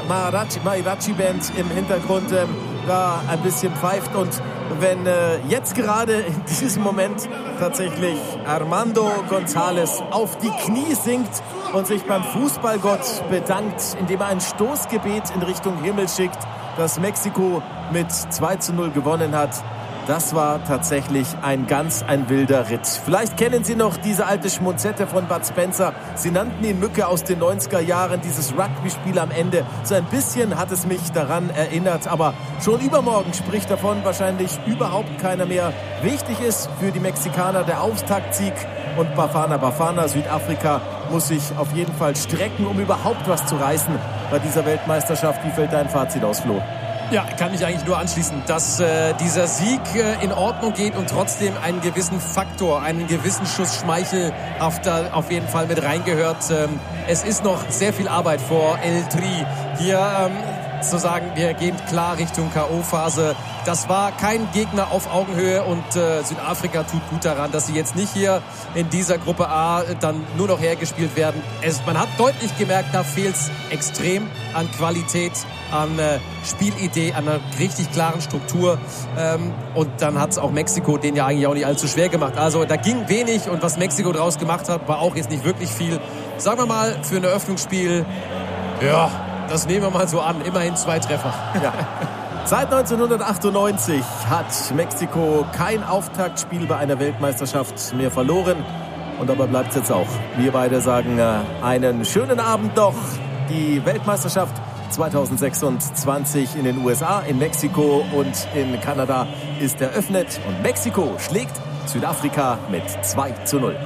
Mariachi-Band im Hintergrund ähm, da ein bisschen pfeift. Und wenn äh, jetzt gerade in diesem Moment tatsächlich Armando González auf die Knie sinkt und sich beim Fußballgott bedankt, indem er ein Stoßgebet in Richtung Himmel schickt, dass Mexiko mit zwei zu null gewonnen hat. Das war tatsächlich ein ganz ein wilder Ritt. Vielleicht kennen Sie noch diese alte Schmonzette von Bud Spencer. Sie nannten ihn Mücke aus den neunziger Jahren, dieses Rugby-Spiel am Ende. So ein bisschen hat es mich daran erinnert, aber schon übermorgen spricht davon wahrscheinlich überhaupt keiner mehr. Wichtig ist für die Mexikaner der Auftaktsieg und Bafana Bafana, Südafrika, muss sich auf jeden Fall strecken, um überhaupt was zu reißen bei dieser Weltmeisterschaft. Wie fällt dein Fazit aus, Flo? Ja, kann mich eigentlich nur anschließen, dass äh, dieser Sieg äh, in Ordnung geht und trotzdem einen gewissen Faktor, einen gewissen Schuss Schmeichel auf, da, auf jeden Fall mit reingehört. Ähm, es ist noch sehr viel Arbeit vor El Tri. Hier ähm, zu sagen, wir gehen klar Richtung K O-Phase. Das war kein Gegner auf Augenhöhe und äh, Südafrika tut gut daran, dass sie jetzt nicht hier in dieser Gruppe A dann nur noch hergespielt werden. Es, man hat deutlich gemerkt, da fehlt es extrem an Qualität, an äh, Spielidee, an einer richtig klaren Struktur. Ähm, und dann hat es auch Mexiko den ja eigentlich auch nicht allzu schwer gemacht. Also da ging wenig und was Mexiko draus gemacht hat, war auch jetzt nicht wirklich viel. Sagen wir mal, für ein Eröffnungsspiel, ja, das nehmen wir mal so an. Immerhin zwei Treffer. Ja. Seit neunzehnhundertachtundneunzig hat Mexiko kein Auftaktspiel bei einer Weltmeisterschaft mehr verloren. Und dabei bleibt es jetzt auch. Wir beide sagen äh, einen schönen Abend doch. Die Weltmeisterschaft zweitausendsechsundzwanzig in den U S A, in Mexiko und in Kanada ist eröffnet. Und Mexiko schlägt Südafrika mit zwei zu null.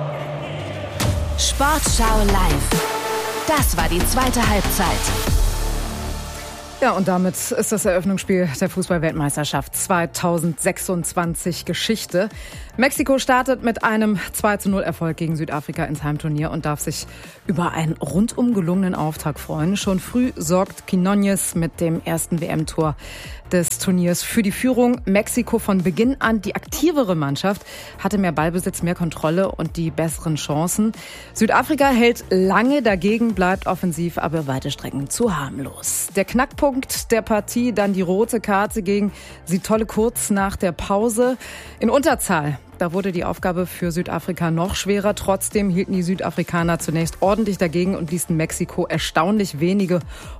Sportschau live. Das war die zweite Halbzeit. Ja, und damit ist das Eröffnungsspiel der Fußball-Weltmeisterschaft zweitausendsechsundzwanzig Geschichte. Mexiko startet mit einem zwei zu null Erfolg gegen Südafrika ins Heimturnier und darf sich über einen rundum gelungenen Auftakt freuen. Schon früh sorgt Quiñones mit dem ersten W M-Tor des Turniers für die Führung. Mexiko von Beginn an die aktivere Mannschaft, hatte mehr Ballbesitz, mehr Kontrolle und die besseren Chancen. Südafrika hält lange dagegen, bleibt offensiv, aber weite Strecken zu harmlos. Der Knackpunkt der Partie, dann die rote Karte gegen Sitolle kurz nach der Pause. In Unterzahl. Da wurde die Aufgabe für Südafrika noch schwerer. Trotzdem hielten die Südafrikaner zunächst ordentlich dagegen und ließen Mexiko erstaunlich wenige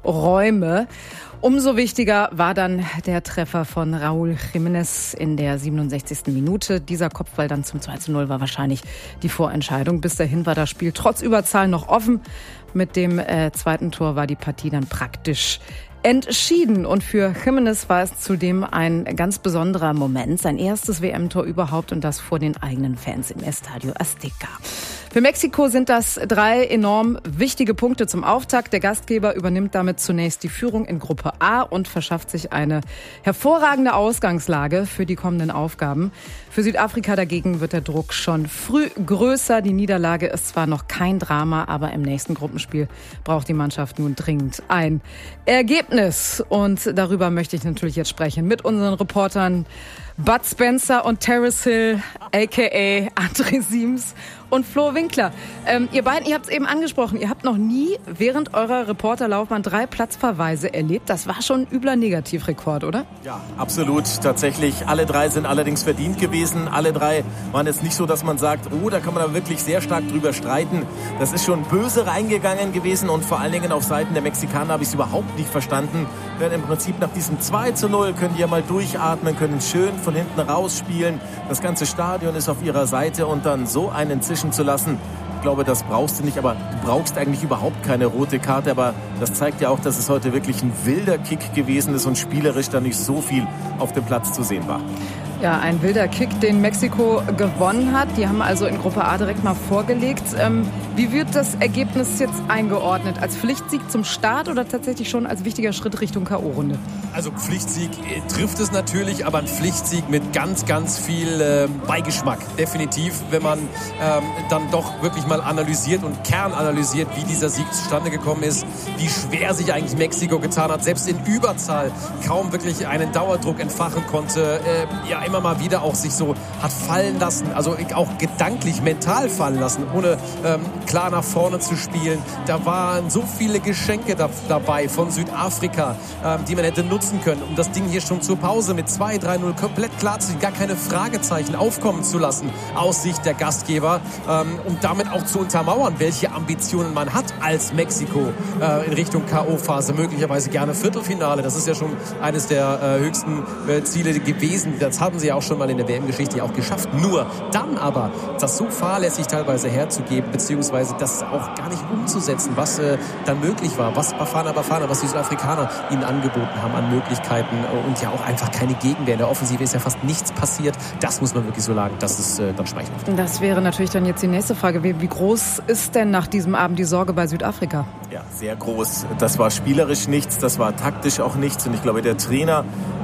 Räume. Umso wichtiger war dann der Treffer von Raúl Jiménez in der siebenundsechzigsten Minute. Dieser Kopfball dann zum zwei zu null war wahrscheinlich die Vorentscheidung. Bis dahin war das Spiel trotz Überzahl noch offen. Mit dem äh, zweiten Tor war die Partie dann praktisch entschieden. Und für Jiménez war es zudem ein ganz besonderer Moment. Sein erstes W M-Tor überhaupt und das vor den eigenen Fans im Estadio Azteca. Für Mexiko sind das drei enorm wichtige Punkte zum Auftakt. Der Gastgeber übernimmt damit zunächst die Führung in Gruppe A und verschafft sich eine hervorragende Ausgangslage für die kommenden Aufgaben. Für Südafrika dagegen wird der Druck schon früh größer. Die Niederlage ist zwar noch kein Drama, aber im nächsten Gruppenspiel braucht die Mannschaft nun dringend ein Ergebnis. Und darüber möchte ich natürlich jetzt sprechen mit unseren Reportern Bud Spencer und Terrace Hill, a k a. André Siems und Flo Winkler. Ähm, ihr beiden, ihr habt es eben angesprochen, ihr habt noch nie während eurer Reporterlaufbahn drei Platzverweise erlebt. Das war schon ein übler Negativrekord, oder? Ja, absolut. Tatsächlich. Alle drei sind allerdings verdient gewesen. Alle drei waren jetzt nicht so, dass man sagt, oh, da kann man aber wirklich sehr stark drüber streiten. Das ist schon böse reingegangen gewesen und vor allen Dingen auf Seiten der Mexikaner habe ich es überhaupt nicht verstanden. Denn im Prinzip nach diesem zwei zu null können die ja mal durchatmen, können schön von hinten rausspielen. Das ganze Stadion ist auf ihrer Seite und dann so einen zischen zu lassen, ich glaube, das brauchst du nicht, aber du brauchst eigentlich überhaupt keine rote Karte, aber das zeigt ja auch, dass es heute wirklich ein wilder Kick gewesen ist und spielerisch da nicht so viel auf dem Platz zu sehen war. Ja, ein wilder Kick, den Mexiko gewonnen hat. Die haben also in Gruppe A direkt mal vorgelegt. Ähm, wie wird das Ergebnis jetzt eingeordnet? Als Pflichtsieg zum Start oder tatsächlich schon als wichtiger Schritt Richtung K O-Runde? Also Pflichtsieg äh, trifft es natürlich, aber ein Pflichtsieg mit ganz, ganz viel äh, Beigeschmack. Definitiv, wenn man ähm, dann doch wirklich mal analysiert und kernanalysiert, wie dieser Sieg zustande gekommen ist, wie schwer sich eigentlich Mexiko getan hat, selbst in Überzahl kaum wirklich einen Dauerdruck entfachen konnte. Äh, ja, immer mal wieder auch sich so hat fallen lassen, also auch gedanklich, mental fallen lassen, ohne ähm, klar nach vorne zu spielen. Da waren so viele Geschenke da, dabei von Südafrika, ähm, die man hätte nutzen können, um das Ding hier schon zur Pause mit zwei drei null komplett klar zu sehen, gar keine Fragezeichen aufkommen zu lassen aus Sicht der Gastgeber, ähm, um damit auch zu untermauern, welche Ambitionen man hat als Mexiko äh, in Richtung K O-Phase, möglicherweise gerne Viertelfinale. Das ist ja schon eines der äh, höchsten äh, Ziele gewesen. Das haben sie ja auch schon mal in der W M-Geschichte auch geschafft. Nur dann aber, das so fahrlässig teilweise herzugeben, beziehungsweise das auch gar nicht umzusetzen, was äh, dann möglich war, was Bafana Bafana, was die Südafrikaner ihnen angeboten haben an Möglichkeiten und ja auch einfach keine Gegenwehr. In der Offensive ist ja fast nichts passiert. Das muss man wirklich so sagen, das ist äh, dann schmeichelhaft. Das wäre natürlich dann jetzt die nächste Frage. Wie, wie groß ist denn nach diesem Abend die Sorge bei Südafrika? Ja, sehr groß. Das war spielerisch nichts, das war taktisch auch nichts und ich glaube, der Trainer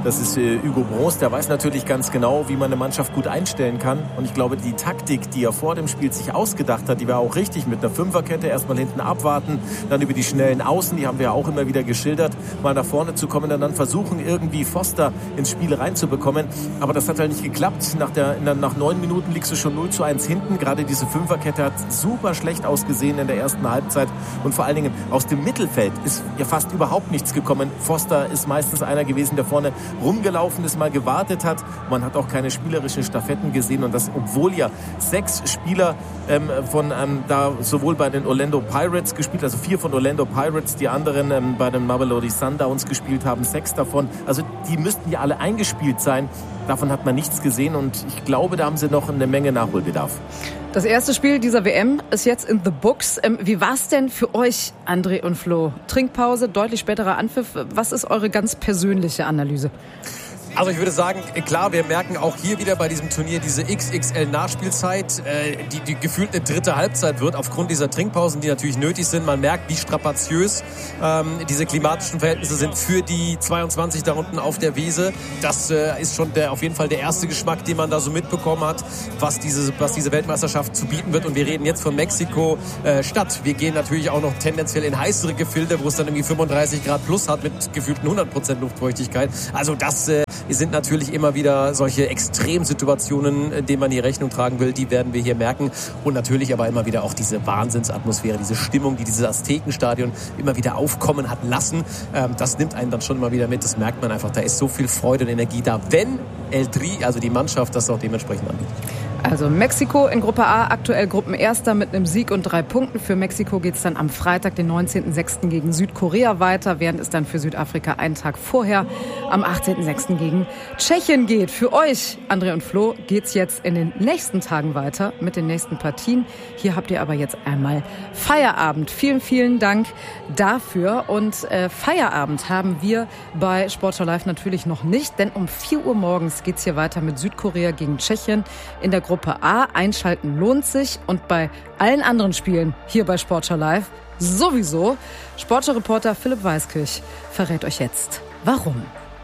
Das ist äh, Hugo Broos, der weiß natürlich ganz genau, wie man eine Mannschaft gut einstellen kann. Und ich glaube, die Taktik, die er vor dem Spiel sich ausgedacht hat, die war auch richtig mit einer Fünferkette. Erstmal hinten abwarten, dann über die schnellen Außen, die haben wir ja auch immer wieder geschildert, mal nach vorne zu kommen und dann versuchen, irgendwie Foster ins Spiel reinzubekommen. Aber das hat halt nicht geklappt. Nach, der, nach neun Minuten liegst du schon null zu eins hinten. Gerade diese Fünferkette hat super schlecht ausgesehen in der ersten Halbzeit. Und vor allen Dingen aus dem Mittelfeld ist ja fast überhaupt nichts gekommen. Foster ist meistens einer gewesen, der vorne rumgelaufen ist, mal gewartet hat. Man hat auch keine spielerischen Staffetten gesehen und das, obwohl ja sechs Spieler ähm, von ähm, da sowohl bei den Orlando Pirates gespielt, also vier von Orlando Pirates, die anderen ähm, bei den Mamelodi Sundowns gespielt haben, sechs davon. Also die müssten ja alle eingespielt sein. Davon hat man nichts gesehen und ich glaube, da haben sie noch eine Menge Nachholbedarf. Das erste Spiel dieser W M ist jetzt in the books. Wie war es denn für euch, André und Flo? Trinkpause, deutlich späterer Anpfiff. Was ist eure ganz persönliche Analyse? Also ich würde sagen, klar, wir merken auch hier wieder bei diesem Turnier diese X X L-Nachspielzeit, äh, die, die gefühlt eine dritte Halbzeit wird, aufgrund dieser Trinkpausen, die natürlich nötig sind. Man merkt, wie strapaziös ähm, diese klimatischen Verhältnisse sind für die zweiundzwanzig da unten auf der Wiese. Das äh, ist schon der, auf jeden Fall der erste Geschmack, den man da so mitbekommen hat, was diese, was diese Weltmeisterschaft zu bieten wird. Und wir reden jetzt von Mexiko-Stadt. Äh, wir gehen natürlich auch noch tendenziell in heißere Gefilde, wo es dann irgendwie fünfunddreißig Grad plus hat mit gefühlten hundert Prozent Luftfeuchtigkeit. Also das äh, sind natürlich immer wieder solche Extremsituationen, denen man hier Rechnung tragen will, die werden wir hier merken. Und natürlich aber immer wieder auch diese Wahnsinnsatmosphäre, diese Stimmung, die dieses Aztekenstadion immer wieder aufkommen hat lassen. Das nimmt einen dann schon immer wieder mit. Das merkt man einfach. Da ist so viel Freude und Energie da, wenn El Tri, also die Mannschaft, das auch dementsprechend anbietet. Also Mexiko in Gruppe A, aktuell Gruppenerster mit einem Sieg und drei Punkten. Für Mexiko geht es dann am Freitag, den neunzehnten sechsten gegen Südkorea weiter, während es dann für Südafrika einen Tag vorher am achtzehnten sechsten gegen Tschechien geht. Für euch, André und Flo, geht's jetzt in den nächsten Tagen weiter mit den nächsten Partien. Hier habt ihr aber jetzt einmal Feierabend. Vielen, vielen Dank dafür. Und äh, Feierabend haben wir bei Sportschau Live natürlich noch nicht, denn um vier Uhr morgens geht's hier weiter mit Südkorea gegen Tschechien in der Gruppe Gruppe A. Einschalten lohnt sich und bei allen anderen Spielen hier bei Sportschau Live sowieso. Sportschau-Reporter Philipp Weiskirch verrät euch jetzt, warum.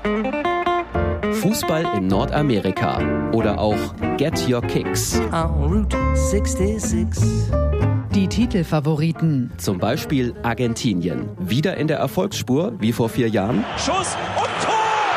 Fußball in Nordamerika oder auch Get Your Kicks. Route sechsundsechzig. Die Titelfavoriten. Zum Beispiel Argentinien. Wieder in der Erfolgsspur wie vor vier Jahren. Schuss und Tor!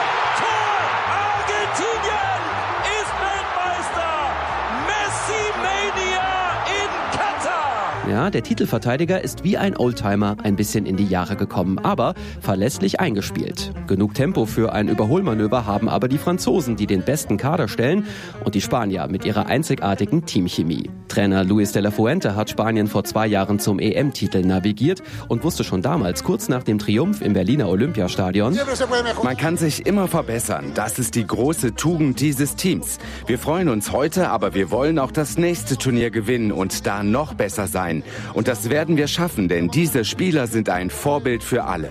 Ja, der Titelverteidiger ist wie ein Oldtimer ein bisschen in die Jahre gekommen, aber verlässlich eingespielt. Genug Tempo für ein Überholmanöver haben aber die Franzosen, die den besten Kader stellen, und die Spanier mit ihrer einzigartigen Teamchemie. Trainer Luis de la Fuente hat Spanien vor zwei Jahren zum E M-Titel navigiert und wusste schon damals, kurz nach dem Triumph im Berliner Olympiastadion: Man kann sich immer verbessern. Das ist die große Tugend dieses Teams. Wir freuen uns heute, aber wir wollen auch das nächste Turnier gewinnen und da noch besser sein. Und das werden wir schaffen, denn diese Spieler sind ein Vorbild für alle.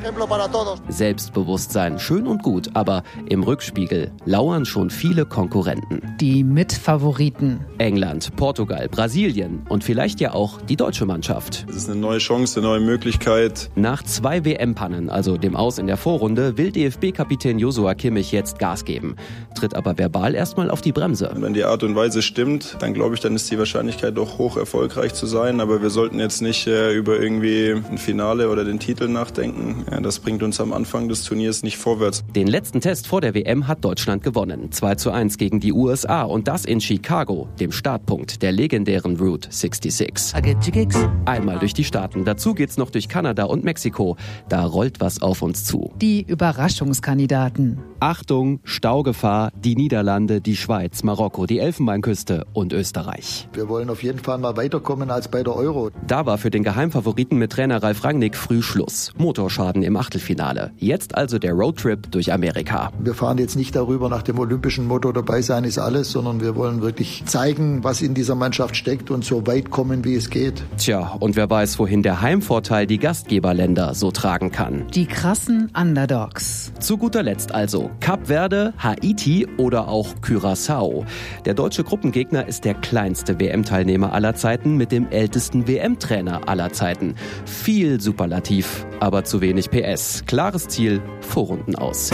Selbstbewusstsein, schön und gut, aber im Rückspiegel lauern schon viele Konkurrenten. Die Mitfavoriten. England, Portugal, Brasilien und vielleicht ja auch die deutsche Mannschaft. Es ist eine neue Chance, eine neue Möglichkeit. Nach zwei W M-Pannen, also dem Aus in der Vorrunde, will D F B-Kapitän Joshua Kimmich jetzt Gas geben. Tritt aber verbal erstmal auf die Bremse. Wenn die Art und Weise stimmt, dann glaube ich, dann ist die Wahrscheinlichkeit doch hoch, erfolgreich zu sein. Aber wir sollten jetzt nicht äh, über irgendwie ein Finale oder den Titel nachdenken. Ja, das bringt uns am Anfang des Turniers nicht vorwärts. Den letzten Test vor der W M hat Deutschland gewonnen. zwei zu eins gegen die U S A und das in Chicago, dem Startpunkt der legendären Route sechsundsechzig. Einmal durch die Staaten. Dazu geht's noch durch Kanada und Mexiko. Da rollt was auf uns zu. Die Überraschungskandidaten. Achtung, Staugefahr, die Niederlande, die Schweiz, Marokko, die Elfenbeinküste und Österreich. Wir wollen auf jeden Fall mal weiterkommen als bei der Euro. Da war für den Geheimfavoriten mit Trainer Ralf Rangnick früh Schluss. Motorschaden im Achtelfinale. Jetzt also der Roadtrip durch Amerika. Wir fahren jetzt nicht darüber nach dem olympischen Motto, dabei sein ist alles, sondern wir wollen wirklich zeigen, was in dieser Mannschaft steckt und so weit kommen, wie es geht. Tja, und wer weiß, wohin der Heimvorteil die Gastgeberländer so tragen kann. Die krassen Underdogs. Zu guter Letzt also Kap Verde, Haiti oder auch Curaçao. Der deutsche Gruppengegner ist der kleinste W M-Teilnehmer aller Zeiten mit dem ältesten W W M-Trainer aller Zeiten. Viel Superlativ, aber zu wenig P S. Klares Ziel, Vorrunden aus.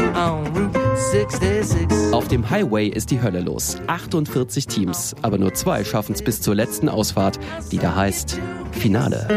Auf dem Highway ist die Hölle los. achtundvierzig Teams, aber nur zwei schaffen es bis zur letzten Ausfahrt, die da heißt Finale.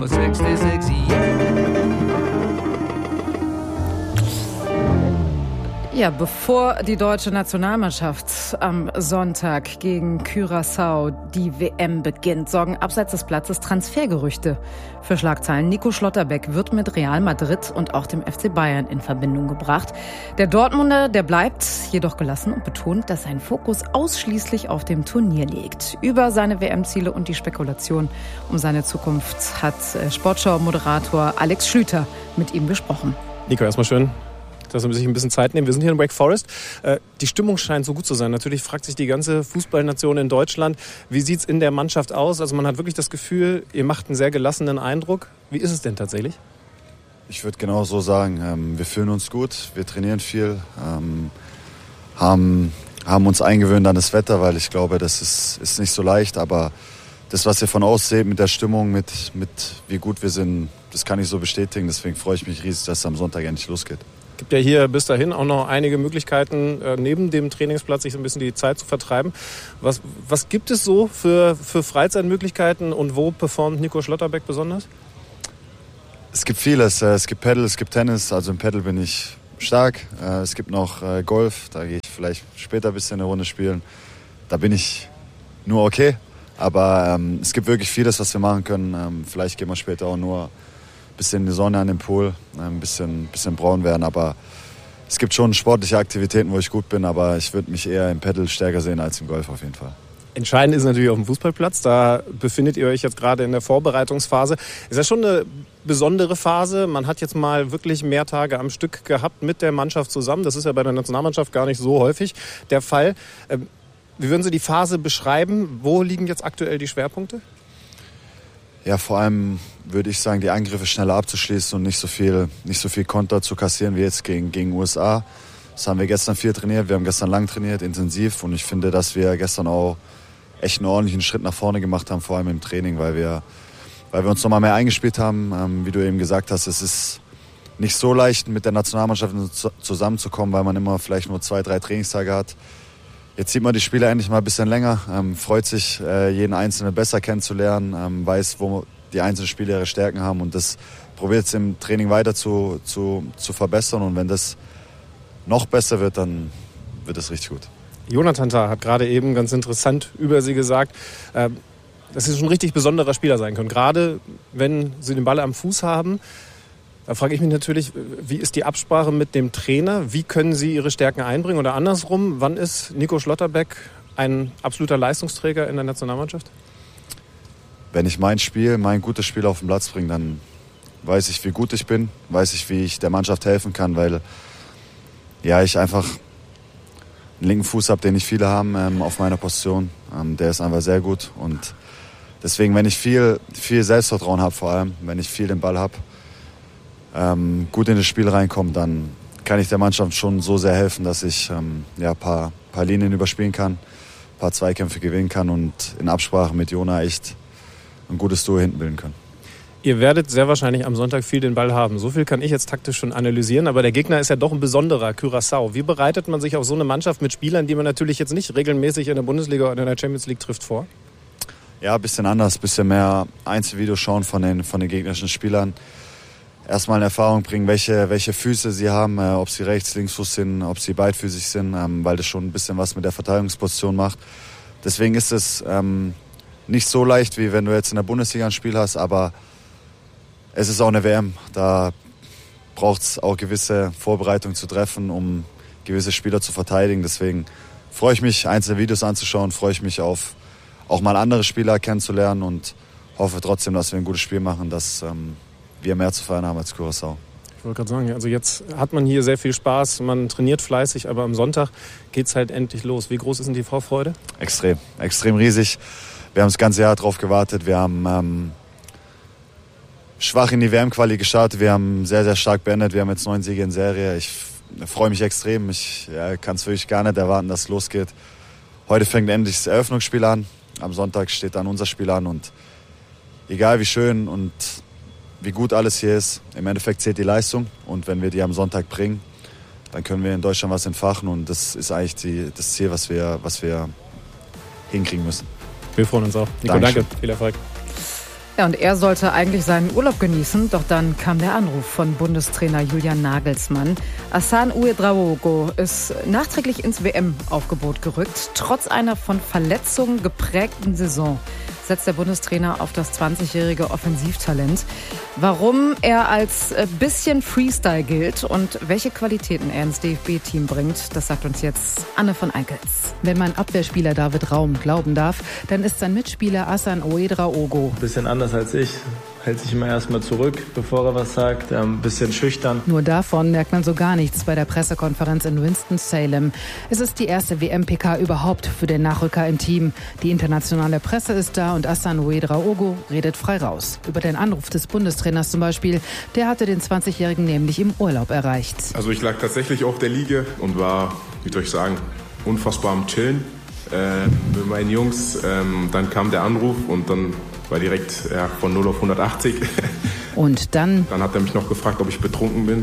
Ja, bevor die deutsche Nationalmannschaft am Sonntag gegen Curaçao die W M beginnt, sorgen abseits des Platzes Transfergerüchte für Schlagzeilen. Nico Schlotterbeck wird mit Real Madrid und auch dem F C Bayern in Verbindung gebracht. Der Dortmunder, der bleibt jedoch gelassen und betont, dass sein Fokus ausschließlich auf dem Turnier liegt. Über seine W M-Ziele und die Spekulation um seine Zukunft hat Sportschau-Moderator Alex Schlüter mit ihm gesprochen. Nico, erstmal schön, dass wir sich ein bisschen Zeit nehmen. Wir sind hier in Wake Forest. Die Stimmung scheint so gut zu sein. Natürlich fragt sich die ganze Fußballnation in Deutschland, wie sieht es in der Mannschaft aus? Also man hat wirklich das Gefühl, ihr macht einen sehr gelassenen Eindruck. Wie ist es denn tatsächlich? Ich würde genau so sagen. Wir fühlen uns gut, wir trainieren viel, haben, haben uns eingewöhnt an das Wetter, weil ich glaube, das ist, ist nicht so leicht. Aber das, was ihr von außen seht mit der Stimmung, mit, mit wie gut wir sind, das kann ich so bestätigen. Deswegen freue ich mich riesig, dass es am Sonntag endlich losgeht. Es gibt ja hier bis dahin auch noch einige Möglichkeiten, äh, neben dem Trainingsplatz sich so ein bisschen die Zeit zu vertreiben. Was, was gibt es so für, für Freizeitmöglichkeiten und wo performt Nico Schlotterbeck besonders? Es gibt vieles. Es gibt Paddle, es gibt Tennis. Also im Paddle bin ich stark. Es gibt noch Golf. Da gehe ich vielleicht später ein bisschen eine Runde spielen. Da bin ich nur okay. Aber ähm, es gibt wirklich vieles, was wir machen können. Ähm, vielleicht gehen wir später auch nur bisschen in die Sonne an dem Pool, ein bisschen, bisschen braun werden, aber es gibt schon sportliche Aktivitäten, wo ich gut bin, aber ich würde mich eher im Paddle stärker sehen als im Golf auf jeden Fall. Entscheidend ist natürlich auf dem Fußballplatz, da befindet ihr euch jetzt gerade in der Vorbereitungsphase. Ist ja schon eine besondere Phase, man hat jetzt mal wirklich mehr Tage am Stück gehabt mit der Mannschaft zusammen, das ist ja bei der Nationalmannschaft gar nicht so häufig der Fall. Wie würden Sie die Phase beschreiben, wo liegen jetzt aktuell die Schwerpunkte? Ja, vor allem würde ich sagen, die Angriffe schneller abzuschließen und nicht so viel, nicht so viel Konter zu kassieren wie jetzt gegen, gegen U S A. Das haben wir gestern viel trainiert, wir haben gestern lang trainiert, intensiv. Und ich finde, dass wir gestern auch echt einen ordentlichen Schritt nach vorne gemacht haben, vor allem im Training, weil wir, weil wir uns nochmal mehr eingespielt haben. Ähm, wie du eben gesagt hast, es ist nicht so leicht, mit der Nationalmannschaft zusammenzukommen, weil man immer vielleicht nur zwei, drei Trainingstage hat. Jetzt sieht man die Spieler endlich mal ein bisschen länger, ähm, freut sich, äh, jeden Einzelnen besser kennenzulernen, ähm, weiß, wo die einzelnen Spieler ihre Stärken haben und das probiert es im Training weiter zu, zu, zu verbessern. Und wenn das noch besser wird, dann wird es richtig gut. Jonathan Tah hat gerade eben ganz interessant über Sie gesagt, äh, dass Sie schon ein richtig besonderer Spieler sein können. Gerade wenn Sie den Ball am Fuß haben. Da frage ich mich natürlich, wie ist die Absprache mit dem Trainer? Wie können Sie Ihre Stärken einbringen? Oder andersrum, wann ist Nico Schlotterbeck ein absoluter Leistungsträger in der Nationalmannschaft? Wenn ich mein Spiel, mein gutes Spiel auf den Platz bringe, dann weiß ich, wie gut ich bin, weiß ich, wie ich der Mannschaft helfen kann, weil ja, ich einfach einen linken Fuß habe, den nicht viele haben ähm, auf meiner Position. Ähm, der ist einfach sehr gut und deswegen, wenn ich viel, viel Selbstvertrauen habe, vor allem, wenn ich viel den Ball habe, ähm, gut in das Spiel reinkomme, dann kann ich der Mannschaft schon so sehr helfen, dass ich ähm, ja, ein paar, paar Linien überspielen kann, ein paar Zweikämpfe gewinnen kann und in Absprache mit Jona echt ein gutes Duo hinten bilden können. Ihr werdet sehr wahrscheinlich am Sonntag viel den Ball haben. So viel kann ich jetzt taktisch schon analysieren, aber der Gegner ist ja doch ein besonderer, Curaçao. Wie bereitet man sich auf so eine Mannschaft mit Spielern, die man natürlich jetzt nicht regelmäßig in der Bundesliga oder in der Champions League trifft, vor? Ja, ein bisschen anders, ein bisschen mehr Einzelvideos schauen von den, von den gegnerischen Spielern. Erstmal eine Erfahrung bringen, welche, welche Füße sie haben, äh, ob sie rechts, linksfuß sind, ob sie beidfüßig sind, ähm, weil das schon ein bisschen was mit der Verteidigungsposition macht. Deswegen ist es ähm, nicht so leicht, wie wenn du jetzt in der Bundesliga ein Spiel hast, aber es ist auch eine W M. Da braucht es auch gewisse Vorbereitungen zu treffen, um gewisse Spieler zu verteidigen. Deswegen freue ich mich, einzelne Videos anzuschauen, freue ich mich auf auch mal andere Spieler kennenzulernen und hoffe trotzdem, dass wir ein gutes Spiel machen, dass ähm, wir mehr zu feiern haben als Curaçao. Ich wollte gerade sagen, also jetzt hat man hier sehr viel Spaß, man trainiert fleißig, aber am Sonntag geht es halt endlich los. Wie groß ist denn die Vorfreude? Extrem, extrem riesig. Wir haben das ganze Jahr drauf gewartet. Wir haben ähm, schwach in die W M-Quali gestartet. Wir haben sehr, sehr stark beendet. Wir haben jetzt neun Siege in Serie. Ich freue mich extrem. Ich ja, kann es wirklich gar nicht erwarten, dass es losgeht. Heute fängt endlich das Eröffnungsspiel an. Am Sonntag steht dann unser Spiel an und egal wie schön und wie gut alles hier ist, im Endeffekt zählt die Leistung. Und wenn wir die am Sonntag bringen, dann können wir in Deutschland was entfachen. Und das ist eigentlich die, das Ziel, was wir, was wir hinkriegen müssen. Wir freuen uns auch. Nico, Dankeschön. danke. Viel Erfolg. Ja, und er sollte eigentlich seinen Urlaub genießen, doch dann kam der Anruf von Bundestrainer Julian Nagelsmann. Hassan Ouedraogo ist nachträglich ins W M-Aufgebot gerückt. Trotz einer von Verletzungen geprägten Saison setzt der Bundestrainer auf das zwanzigjährige Offensivtalent. Warum er als bisschen Freestyle gilt und welche Qualitäten er ins D F B-Team bringt, das sagt uns jetzt Anne von Eickels. Wenn man Abwehrspieler David Raum glauben darf, dann ist sein Mitspieler Hassan Ouedraogo ein bisschen anders als ich. Hält sich immer erstmal zurück, bevor er was sagt. Ein bisschen schüchtern. Nur davon merkt man so gar nichts bei der Pressekonferenz in Winston-Salem. Es ist die erste W M-P K überhaupt für den Nachrücker im Team. Die internationale Presse ist da und Hassan Ouedraogo redet frei raus. Über den Anruf des Bundestrainers zum Beispiel. Der hatte den zwanzigjährigen nämlich im Urlaub erreicht. Also ich lag tatsächlich auf der Liege und war, wie soll ich sagen, unfassbar am Chillen äh, mit meinen Jungs. Ähm, dann kam der Anruf und dann war direkt ja, von null auf hundertachtzig. Und dann? Dann hat er mich noch gefragt, ob ich betrunken bin.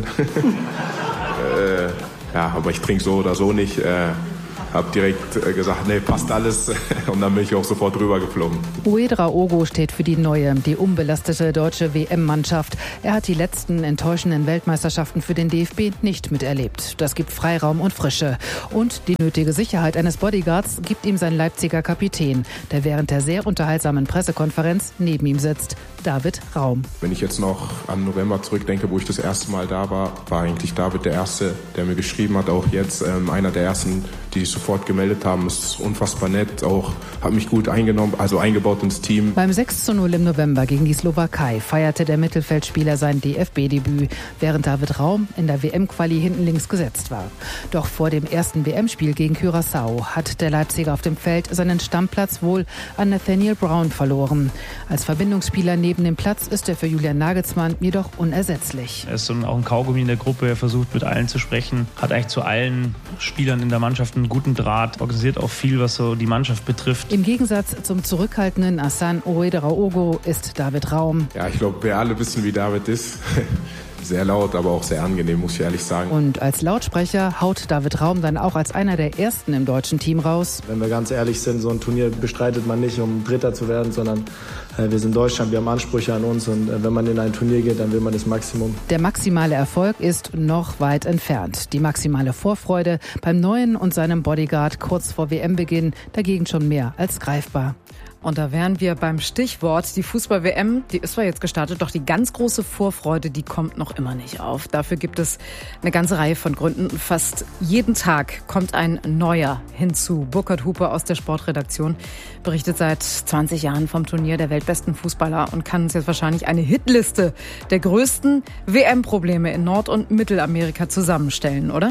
äh, ja, aber ich trinke so oder so nicht. Äh, hab direkt äh, gesagt, nee, passt alles. Und dann bin ich auch sofort rüber geflogen. Ouedraogo steht für die neue, die unbelastete deutsche W M-Mannschaft. Er hat die letzten enttäuschenden Weltmeisterschaften für den D F B nicht miterlebt. Das gibt Freiraum und Frische. Und die nötige Sicherheit eines Bodyguards gibt ihm sein Leipziger Kapitän, der während der sehr unterhaltsamen Pressekonferenz neben ihm sitzt, David Raum. Wenn ich jetzt noch an November zurückdenke, wo ich das erste Mal da war, war eigentlich David der Erste, der mir geschrieben hat. Auch jetzt ähm, einer der Ersten, die sich sofort gemeldet haben. Ist unfassbar nett, auch hat mich gut eingenommen, also eingebaut ins Team. Beim sechs zu null im November gegen die Slowakei feierte der Mittelfeldspieler sein D F B-Debüt, während David Raum in der W M-Quali hinten links gesetzt war. Doch vor dem ersten W M-Spiel gegen Curaçao hat der Leipziger auf dem Feld seinen Stammplatz wohl an Nathaniel Brown verloren. Als Verbindungsspieler neben dem Platz ist er für Julian Nagelsmann jedoch unersetzlich. Er ist so auch ein Kaugummi in der Gruppe, er versucht mit allen zu sprechen, hat eigentlich zu allen Spielern in der Mannschaft einen guten Draht, organisiert auch viel, was so die Mannschaft betrifft. Im Gegensatz zum zurückhaltenden Hassan Ouedraogo ist David Raum. Ja, ich glaube, wir alle wissen, wie David ist. Sehr laut, aber auch sehr angenehm, muss ich ehrlich sagen. Und als Lautsprecher haut David Raum dann auch als einer der Ersten im deutschen Team raus. Wenn wir ganz ehrlich sind, so ein Turnier bestreitet man nicht, um Dritter zu werden, sondern äh, wir sind Deutschland, wir haben Ansprüche an uns und äh, wenn man in ein Turnier geht, dann will man das Maximum. Der maximale Erfolg ist noch weit entfernt. Die maximale Vorfreude beim Neuen und seinem Bodyguard kurz vor W M-Beginn dagegen schon mehr als greifbar. Und da wären wir beim Stichwort, die Fußball-W M, die ist zwar jetzt gestartet, doch die ganz große Vorfreude, die kommt noch immer nicht auf. Dafür gibt es eine ganze Reihe von Gründen. Fast jeden Tag kommt ein neuer hinzu. Burkhard Hupe aus der Sportredaktion berichtet seit zwanzig Jahren vom Turnier der weltbesten Fußballer und kann uns jetzt wahrscheinlich eine Hitliste der größten W M-Probleme in Nord- und Mittelamerika zusammenstellen, oder?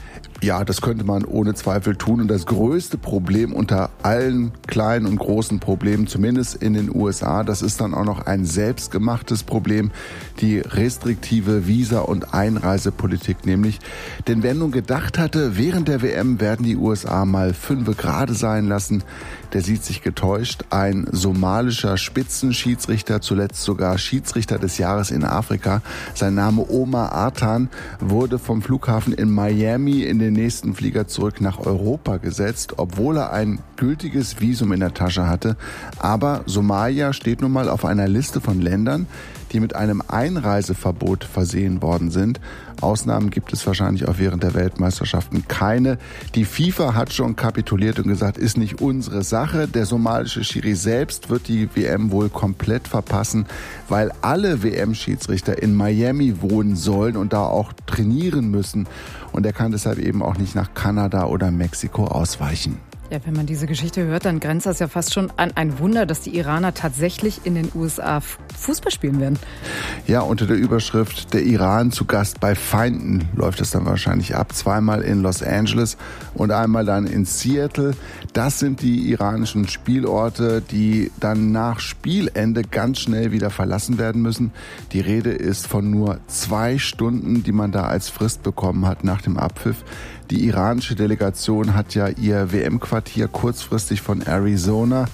Ja, das könnte man ohne Zweifel tun. Und das größte Problem unter allen kleinen und großen Problemen, zumindest in den U S A, das ist dann auch noch ein selbstgemachtes Problem, die restriktive Visa- und Einreisepolitik nämlich. Denn wer nun gedacht hatte, während der W M werden die U S A mal fünfe gerade sein lassen, der sieht sich getäuscht. Ein somalischer Spitzenschiedsrichter, zuletzt sogar Schiedsrichter des Jahres in Afrika, sein Name Omar Artan, wurde vom Flughafen in Miami in den nächsten Flieger zurück nach Europa gesetzt, obwohl er ein gültiges Visum in der Tasche hatte. Aber Somalia steht nun mal auf einer Liste von Ländern, die mit einem Einreiseverbot versehen worden sind. Ausnahmen gibt es wahrscheinlich auch während der Weltmeisterschaften keine. Die FIFA hat schon kapituliert und gesagt, ist nicht unsere Sache. Der somalische Schiri selbst wird die W M wohl komplett verpassen, weil alle W M-Schiedsrichter in Miami wohnen sollen und da auch trainieren müssen. Und er kann deshalb eben auch nicht nach Kanada oder Mexiko ausweichen. Ja, wenn man diese Geschichte hört, dann grenzt das ja fast schon an ein Wunder, dass die Iraner tatsächlich in den U S A Fußball spielen werden. Ja, unter der Überschrift "Der Iran zu Gast bei Feinden" läuft es dann wahrscheinlich ab. Zweimal in Los Angeles und einmal dann in Seattle. Das sind die iranischen Spielorte, die dann nach Spielende ganz schnell wieder verlassen werden müssen. Die Rede ist von nur zwei Stunden, die man da als Frist bekommen hat nach dem Abpfiff. Die iranische Delegation hat ja ihr W M-Quartier kurzfristig von Arizona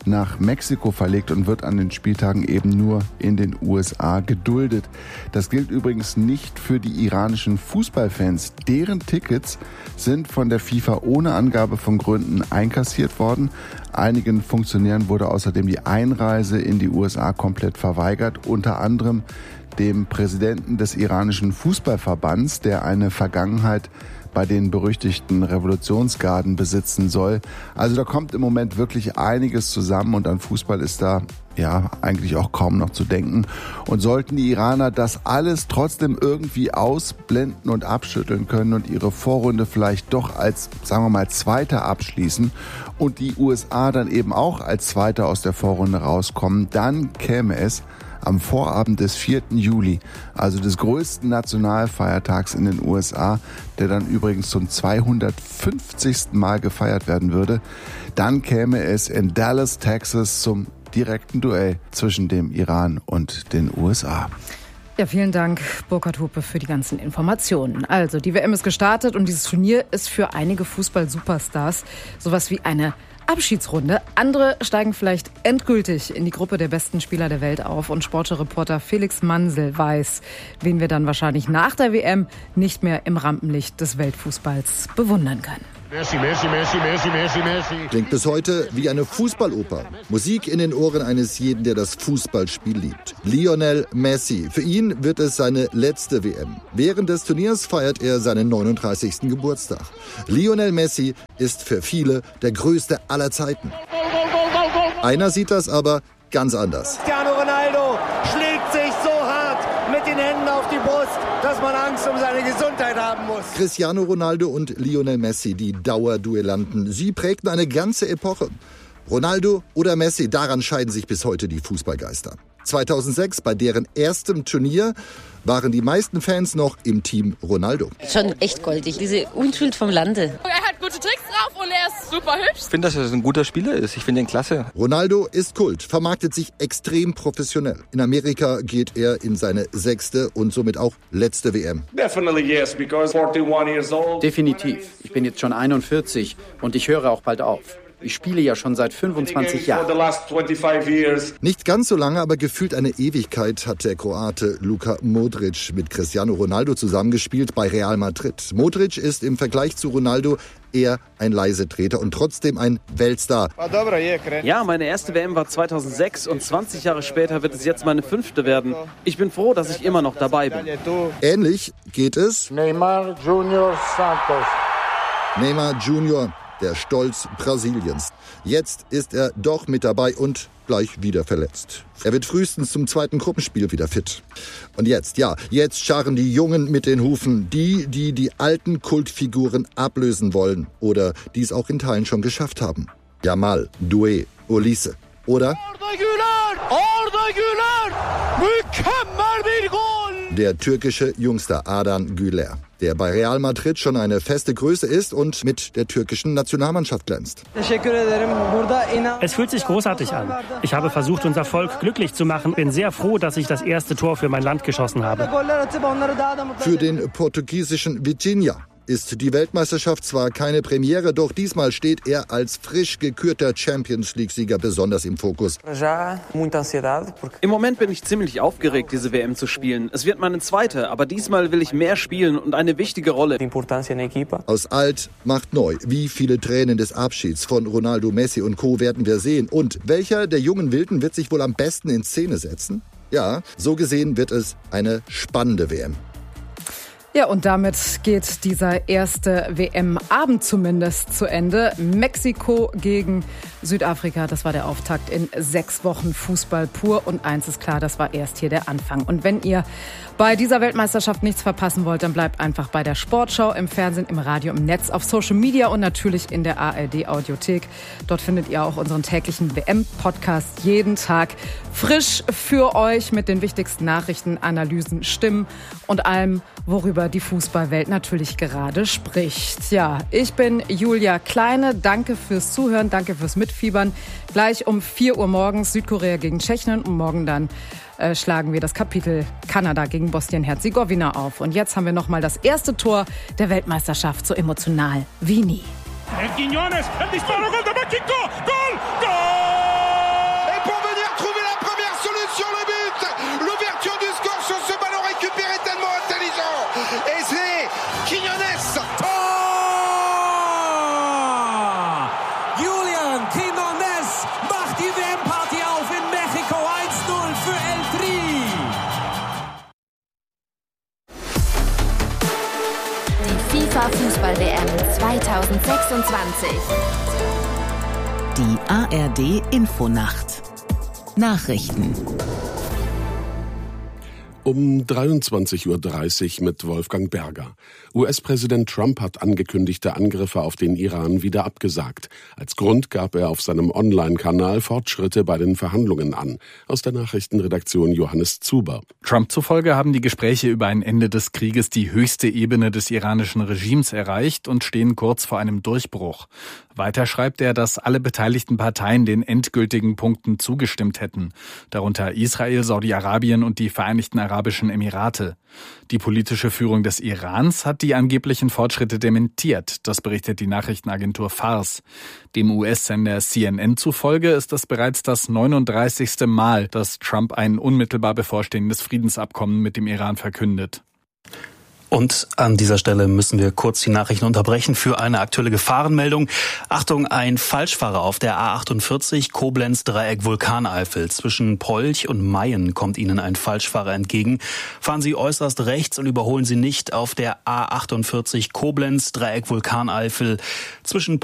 nach Mexiko verlegt und wird an den Spieltagen eben nur in den U S A geduldet. Das gilt übrigens nicht für die iranischen Fußballfans. Deren Tickets sind von der FIFA ohne Angabe von Gründen einkassiert worden. Einigen Funktionären wurde außerdem die Einreise in die U S A komplett verweigert, unter anderem dem Präsidenten des iranischen Fußballverbands, der eine Vergangenheit bei den berüchtigten Revolutionsgarden besitzen soll. Also da kommt im Moment wirklich einiges zusammen und an Fußball ist da ja eigentlich auch kaum noch zu denken. Und sollten die Iraner das alles trotzdem irgendwie ausblenden und abschütteln können und ihre Vorrunde vielleicht doch als, sagen wir mal, Zweiter abschließen und die U S A dann eben auch als Zweiter aus der Vorrunde rauskommen, dann käme es am Vorabend des vierten Juli, also des größten Nationalfeiertags in den U S A, der dann übrigens zum zweihundertfünfzigsten Mal gefeiert werden würde, dann käme es in Dallas, Texas zum direkten Duell zwischen dem Iran und den U S A. Ja, vielen Dank, Burkhard Hupe, für die ganzen Informationen. Also, die W M ist gestartet und dieses Turnier ist für einige Fußball-Superstars sowas wie eine Abschiedsrunde. Andere steigen vielleicht endgültig in die Gruppe der besten Spieler der Welt auf und Sportreporter Felix Mansel weiß, wen wir dann wahrscheinlich nach der W M nicht mehr im Rampenlicht des Weltfußballs bewundern können. Messi, Messi, Messi, Messi, Messi, Messi. Klingt bis heute wie eine Fußballoper. Musik in den Ohren eines jeden, der das Fußballspiel liebt. Lionel Messi. Für ihn wird es seine letzte W M. Während des Turniers feiert er seinen neununddreißigsten Geburtstag. Lionel Messi ist für viele der größte aller Zeiten. Einer sieht das aber ganz anders. Cristiano Ronaldo schlägt sich so hart mit den Händen auf die Brust, dass man Angst um seine Gesundheit haben muss. Cristiano Ronaldo und Lionel Messi, die Dauerduellanten. Sie prägten eine ganze Epoche. Ronaldo oder Messi, daran scheiden sich bis heute die Fußballgeister. zweitausendsechs, bei deren erstem Turnier, waren die meisten Fans noch im Team Ronaldo. Schon echt goldig, diese Unschuld vom Lande. Er hat gute Tricks drauf und er ist super hübsch. Ich finde, dass er ein guter Spieler ist. Ich finde ihn klasse. Ronaldo ist Kult, vermarktet sich extrem professionell. In Amerika geht er in seine sechste und somit auch letzte W M. Definitiv. Ich bin jetzt schon einundvierzig und ich höre auch bald auf. Ich spiele ja schon seit fünfundzwanzig Jahren. Nicht ganz so lange, aber gefühlt eine Ewigkeit hat der Kroate Luka Modric mit Cristiano Ronaldo zusammengespielt bei Real Madrid. Modric ist im Vergleich zu Ronaldo eher ein Leisetreter und trotzdem ein Weltstar. Ja, meine erste W M war zweitausendsechs und zwanzig Jahre später wird es jetzt meine fünfte werden. Ich bin froh, dass ich immer noch dabei bin. Ähnlich geht es Neymar Junior Santos. Neymar Junior, der Stolz Brasiliens. Jetzt ist er doch mit dabei und gleich wieder verletzt. Er wird frühestens zum zweiten Gruppenspiel wieder fit. Und jetzt, ja, jetzt scharren die Jungen mit den Hufen. Die, die die alten Kultfiguren ablösen wollen oder die es auch in Teilen schon geschafft haben. Yamal, Doué, Olise. Oder? Arda Güler! Arda Güler! Mükemmel bir Gol! Der türkische Jungster Ardan Güler, der bei Real Madrid schon eine feste Größe ist und mit der türkischen Nationalmannschaft glänzt. Es fühlt sich großartig an. Ich habe versucht, unser Volk glücklich zu machen. Bin sehr froh, dass ich das erste Tor für mein Land geschossen habe. Für den portugiesischen Vitinha ist die Weltmeisterschaft zwar keine Premiere, doch diesmal steht er als frisch gekürter Champions-League-Sieger besonders im Fokus. Im Moment bin ich ziemlich aufgeregt, diese W M zu spielen. Es wird meine zweite, aber diesmal will ich mehr spielen und eine wichtige Rolle. Aus alt macht neu. Wie viele Tränen des Abschieds von Ronaldo, Messi und Co. werden wir sehen? Und welcher der jungen Wilden wird sich wohl am besten in Szene setzen? Ja, so gesehen wird es eine spannende W M. Ja, und damit geht dieser erste W M-Abend zumindest zu Ende. Mexiko gegen Südafrika, das war der Auftakt in sechs Wochen Fußball pur. Und eins ist klar, das war erst hier der Anfang. Und wenn ihr bei dieser Weltmeisterschaft nichts verpassen wollt, dann bleibt einfach bei der Sportschau, im Fernsehen, im Radio, im Netz, auf Social Media und natürlich in der A R D-Audiothek. Dort findet ihr auch unseren täglichen W M-Podcast jeden Tag frisch für euch mit den wichtigsten Nachrichten, Analysen, Stimmen und allem, worüber die Fußballwelt natürlich gerade spricht. Ja, ich bin Julia Kleine. Danke fürs Zuhören, danke fürs Mitfiebern. Gleich um vier Uhr morgens Südkorea gegen Tschechien und morgen dann äh, schlagen wir das Kapitel Kanada gegen Bosnien-Herzegowina auf. Und jetzt haben wir nochmal das erste Tor der Weltmeisterschaft, so emotional wie nie. El Quiñones, el disparo, gol de México, gol, gol! sechsundzwanzig. Die A R D Infonacht. Nachrichten. Um dreiundzwanzig Uhr dreißig mit Wolfgang Berger. U S-Präsident Trump hat angekündigte Angriffe auf den Iran wieder abgesagt. Als Grund gab er auf seinem Online-Kanal Fortschritte bei den Verhandlungen an. Aus der Nachrichtenredaktion Johannes Zuber. Trump zufolge haben die Gespräche über ein Ende des Krieges die höchste Ebene des iranischen Regimes erreicht und stehen kurz vor einem Durchbruch. Weiter schreibt er, dass alle beteiligten Parteien den endgültigen Punkten zugestimmt hätten, darunter Israel, Saudi-Arabien und die Vereinigten Arabischen Emirate. Die politische Führung des Irans hat die angeblichen Fortschritte dementiert, das berichtet die Nachrichtenagentur Fars. Dem U S-Sender C N N zufolge ist es bereits das neununddreißigste Mal, dass Trump ein unmittelbar bevorstehendes Friedensabkommen mit dem Iran verkündet. Und an dieser Stelle müssen wir kurz die Nachrichten unterbrechen für eine aktuelle Gefahrenmeldung. Achtung, ein Falschfahrer auf der A achtundvierzig Koblenz-Dreieck Vulkaneifel. Zwischen Polch und Mayen kommt Ihnen ein Falschfahrer entgegen. Fahren Sie äußerst rechts und überholen Sie nicht auf der A achtundvierzig Koblenz-Dreieck Vulkaneifel. Zwischen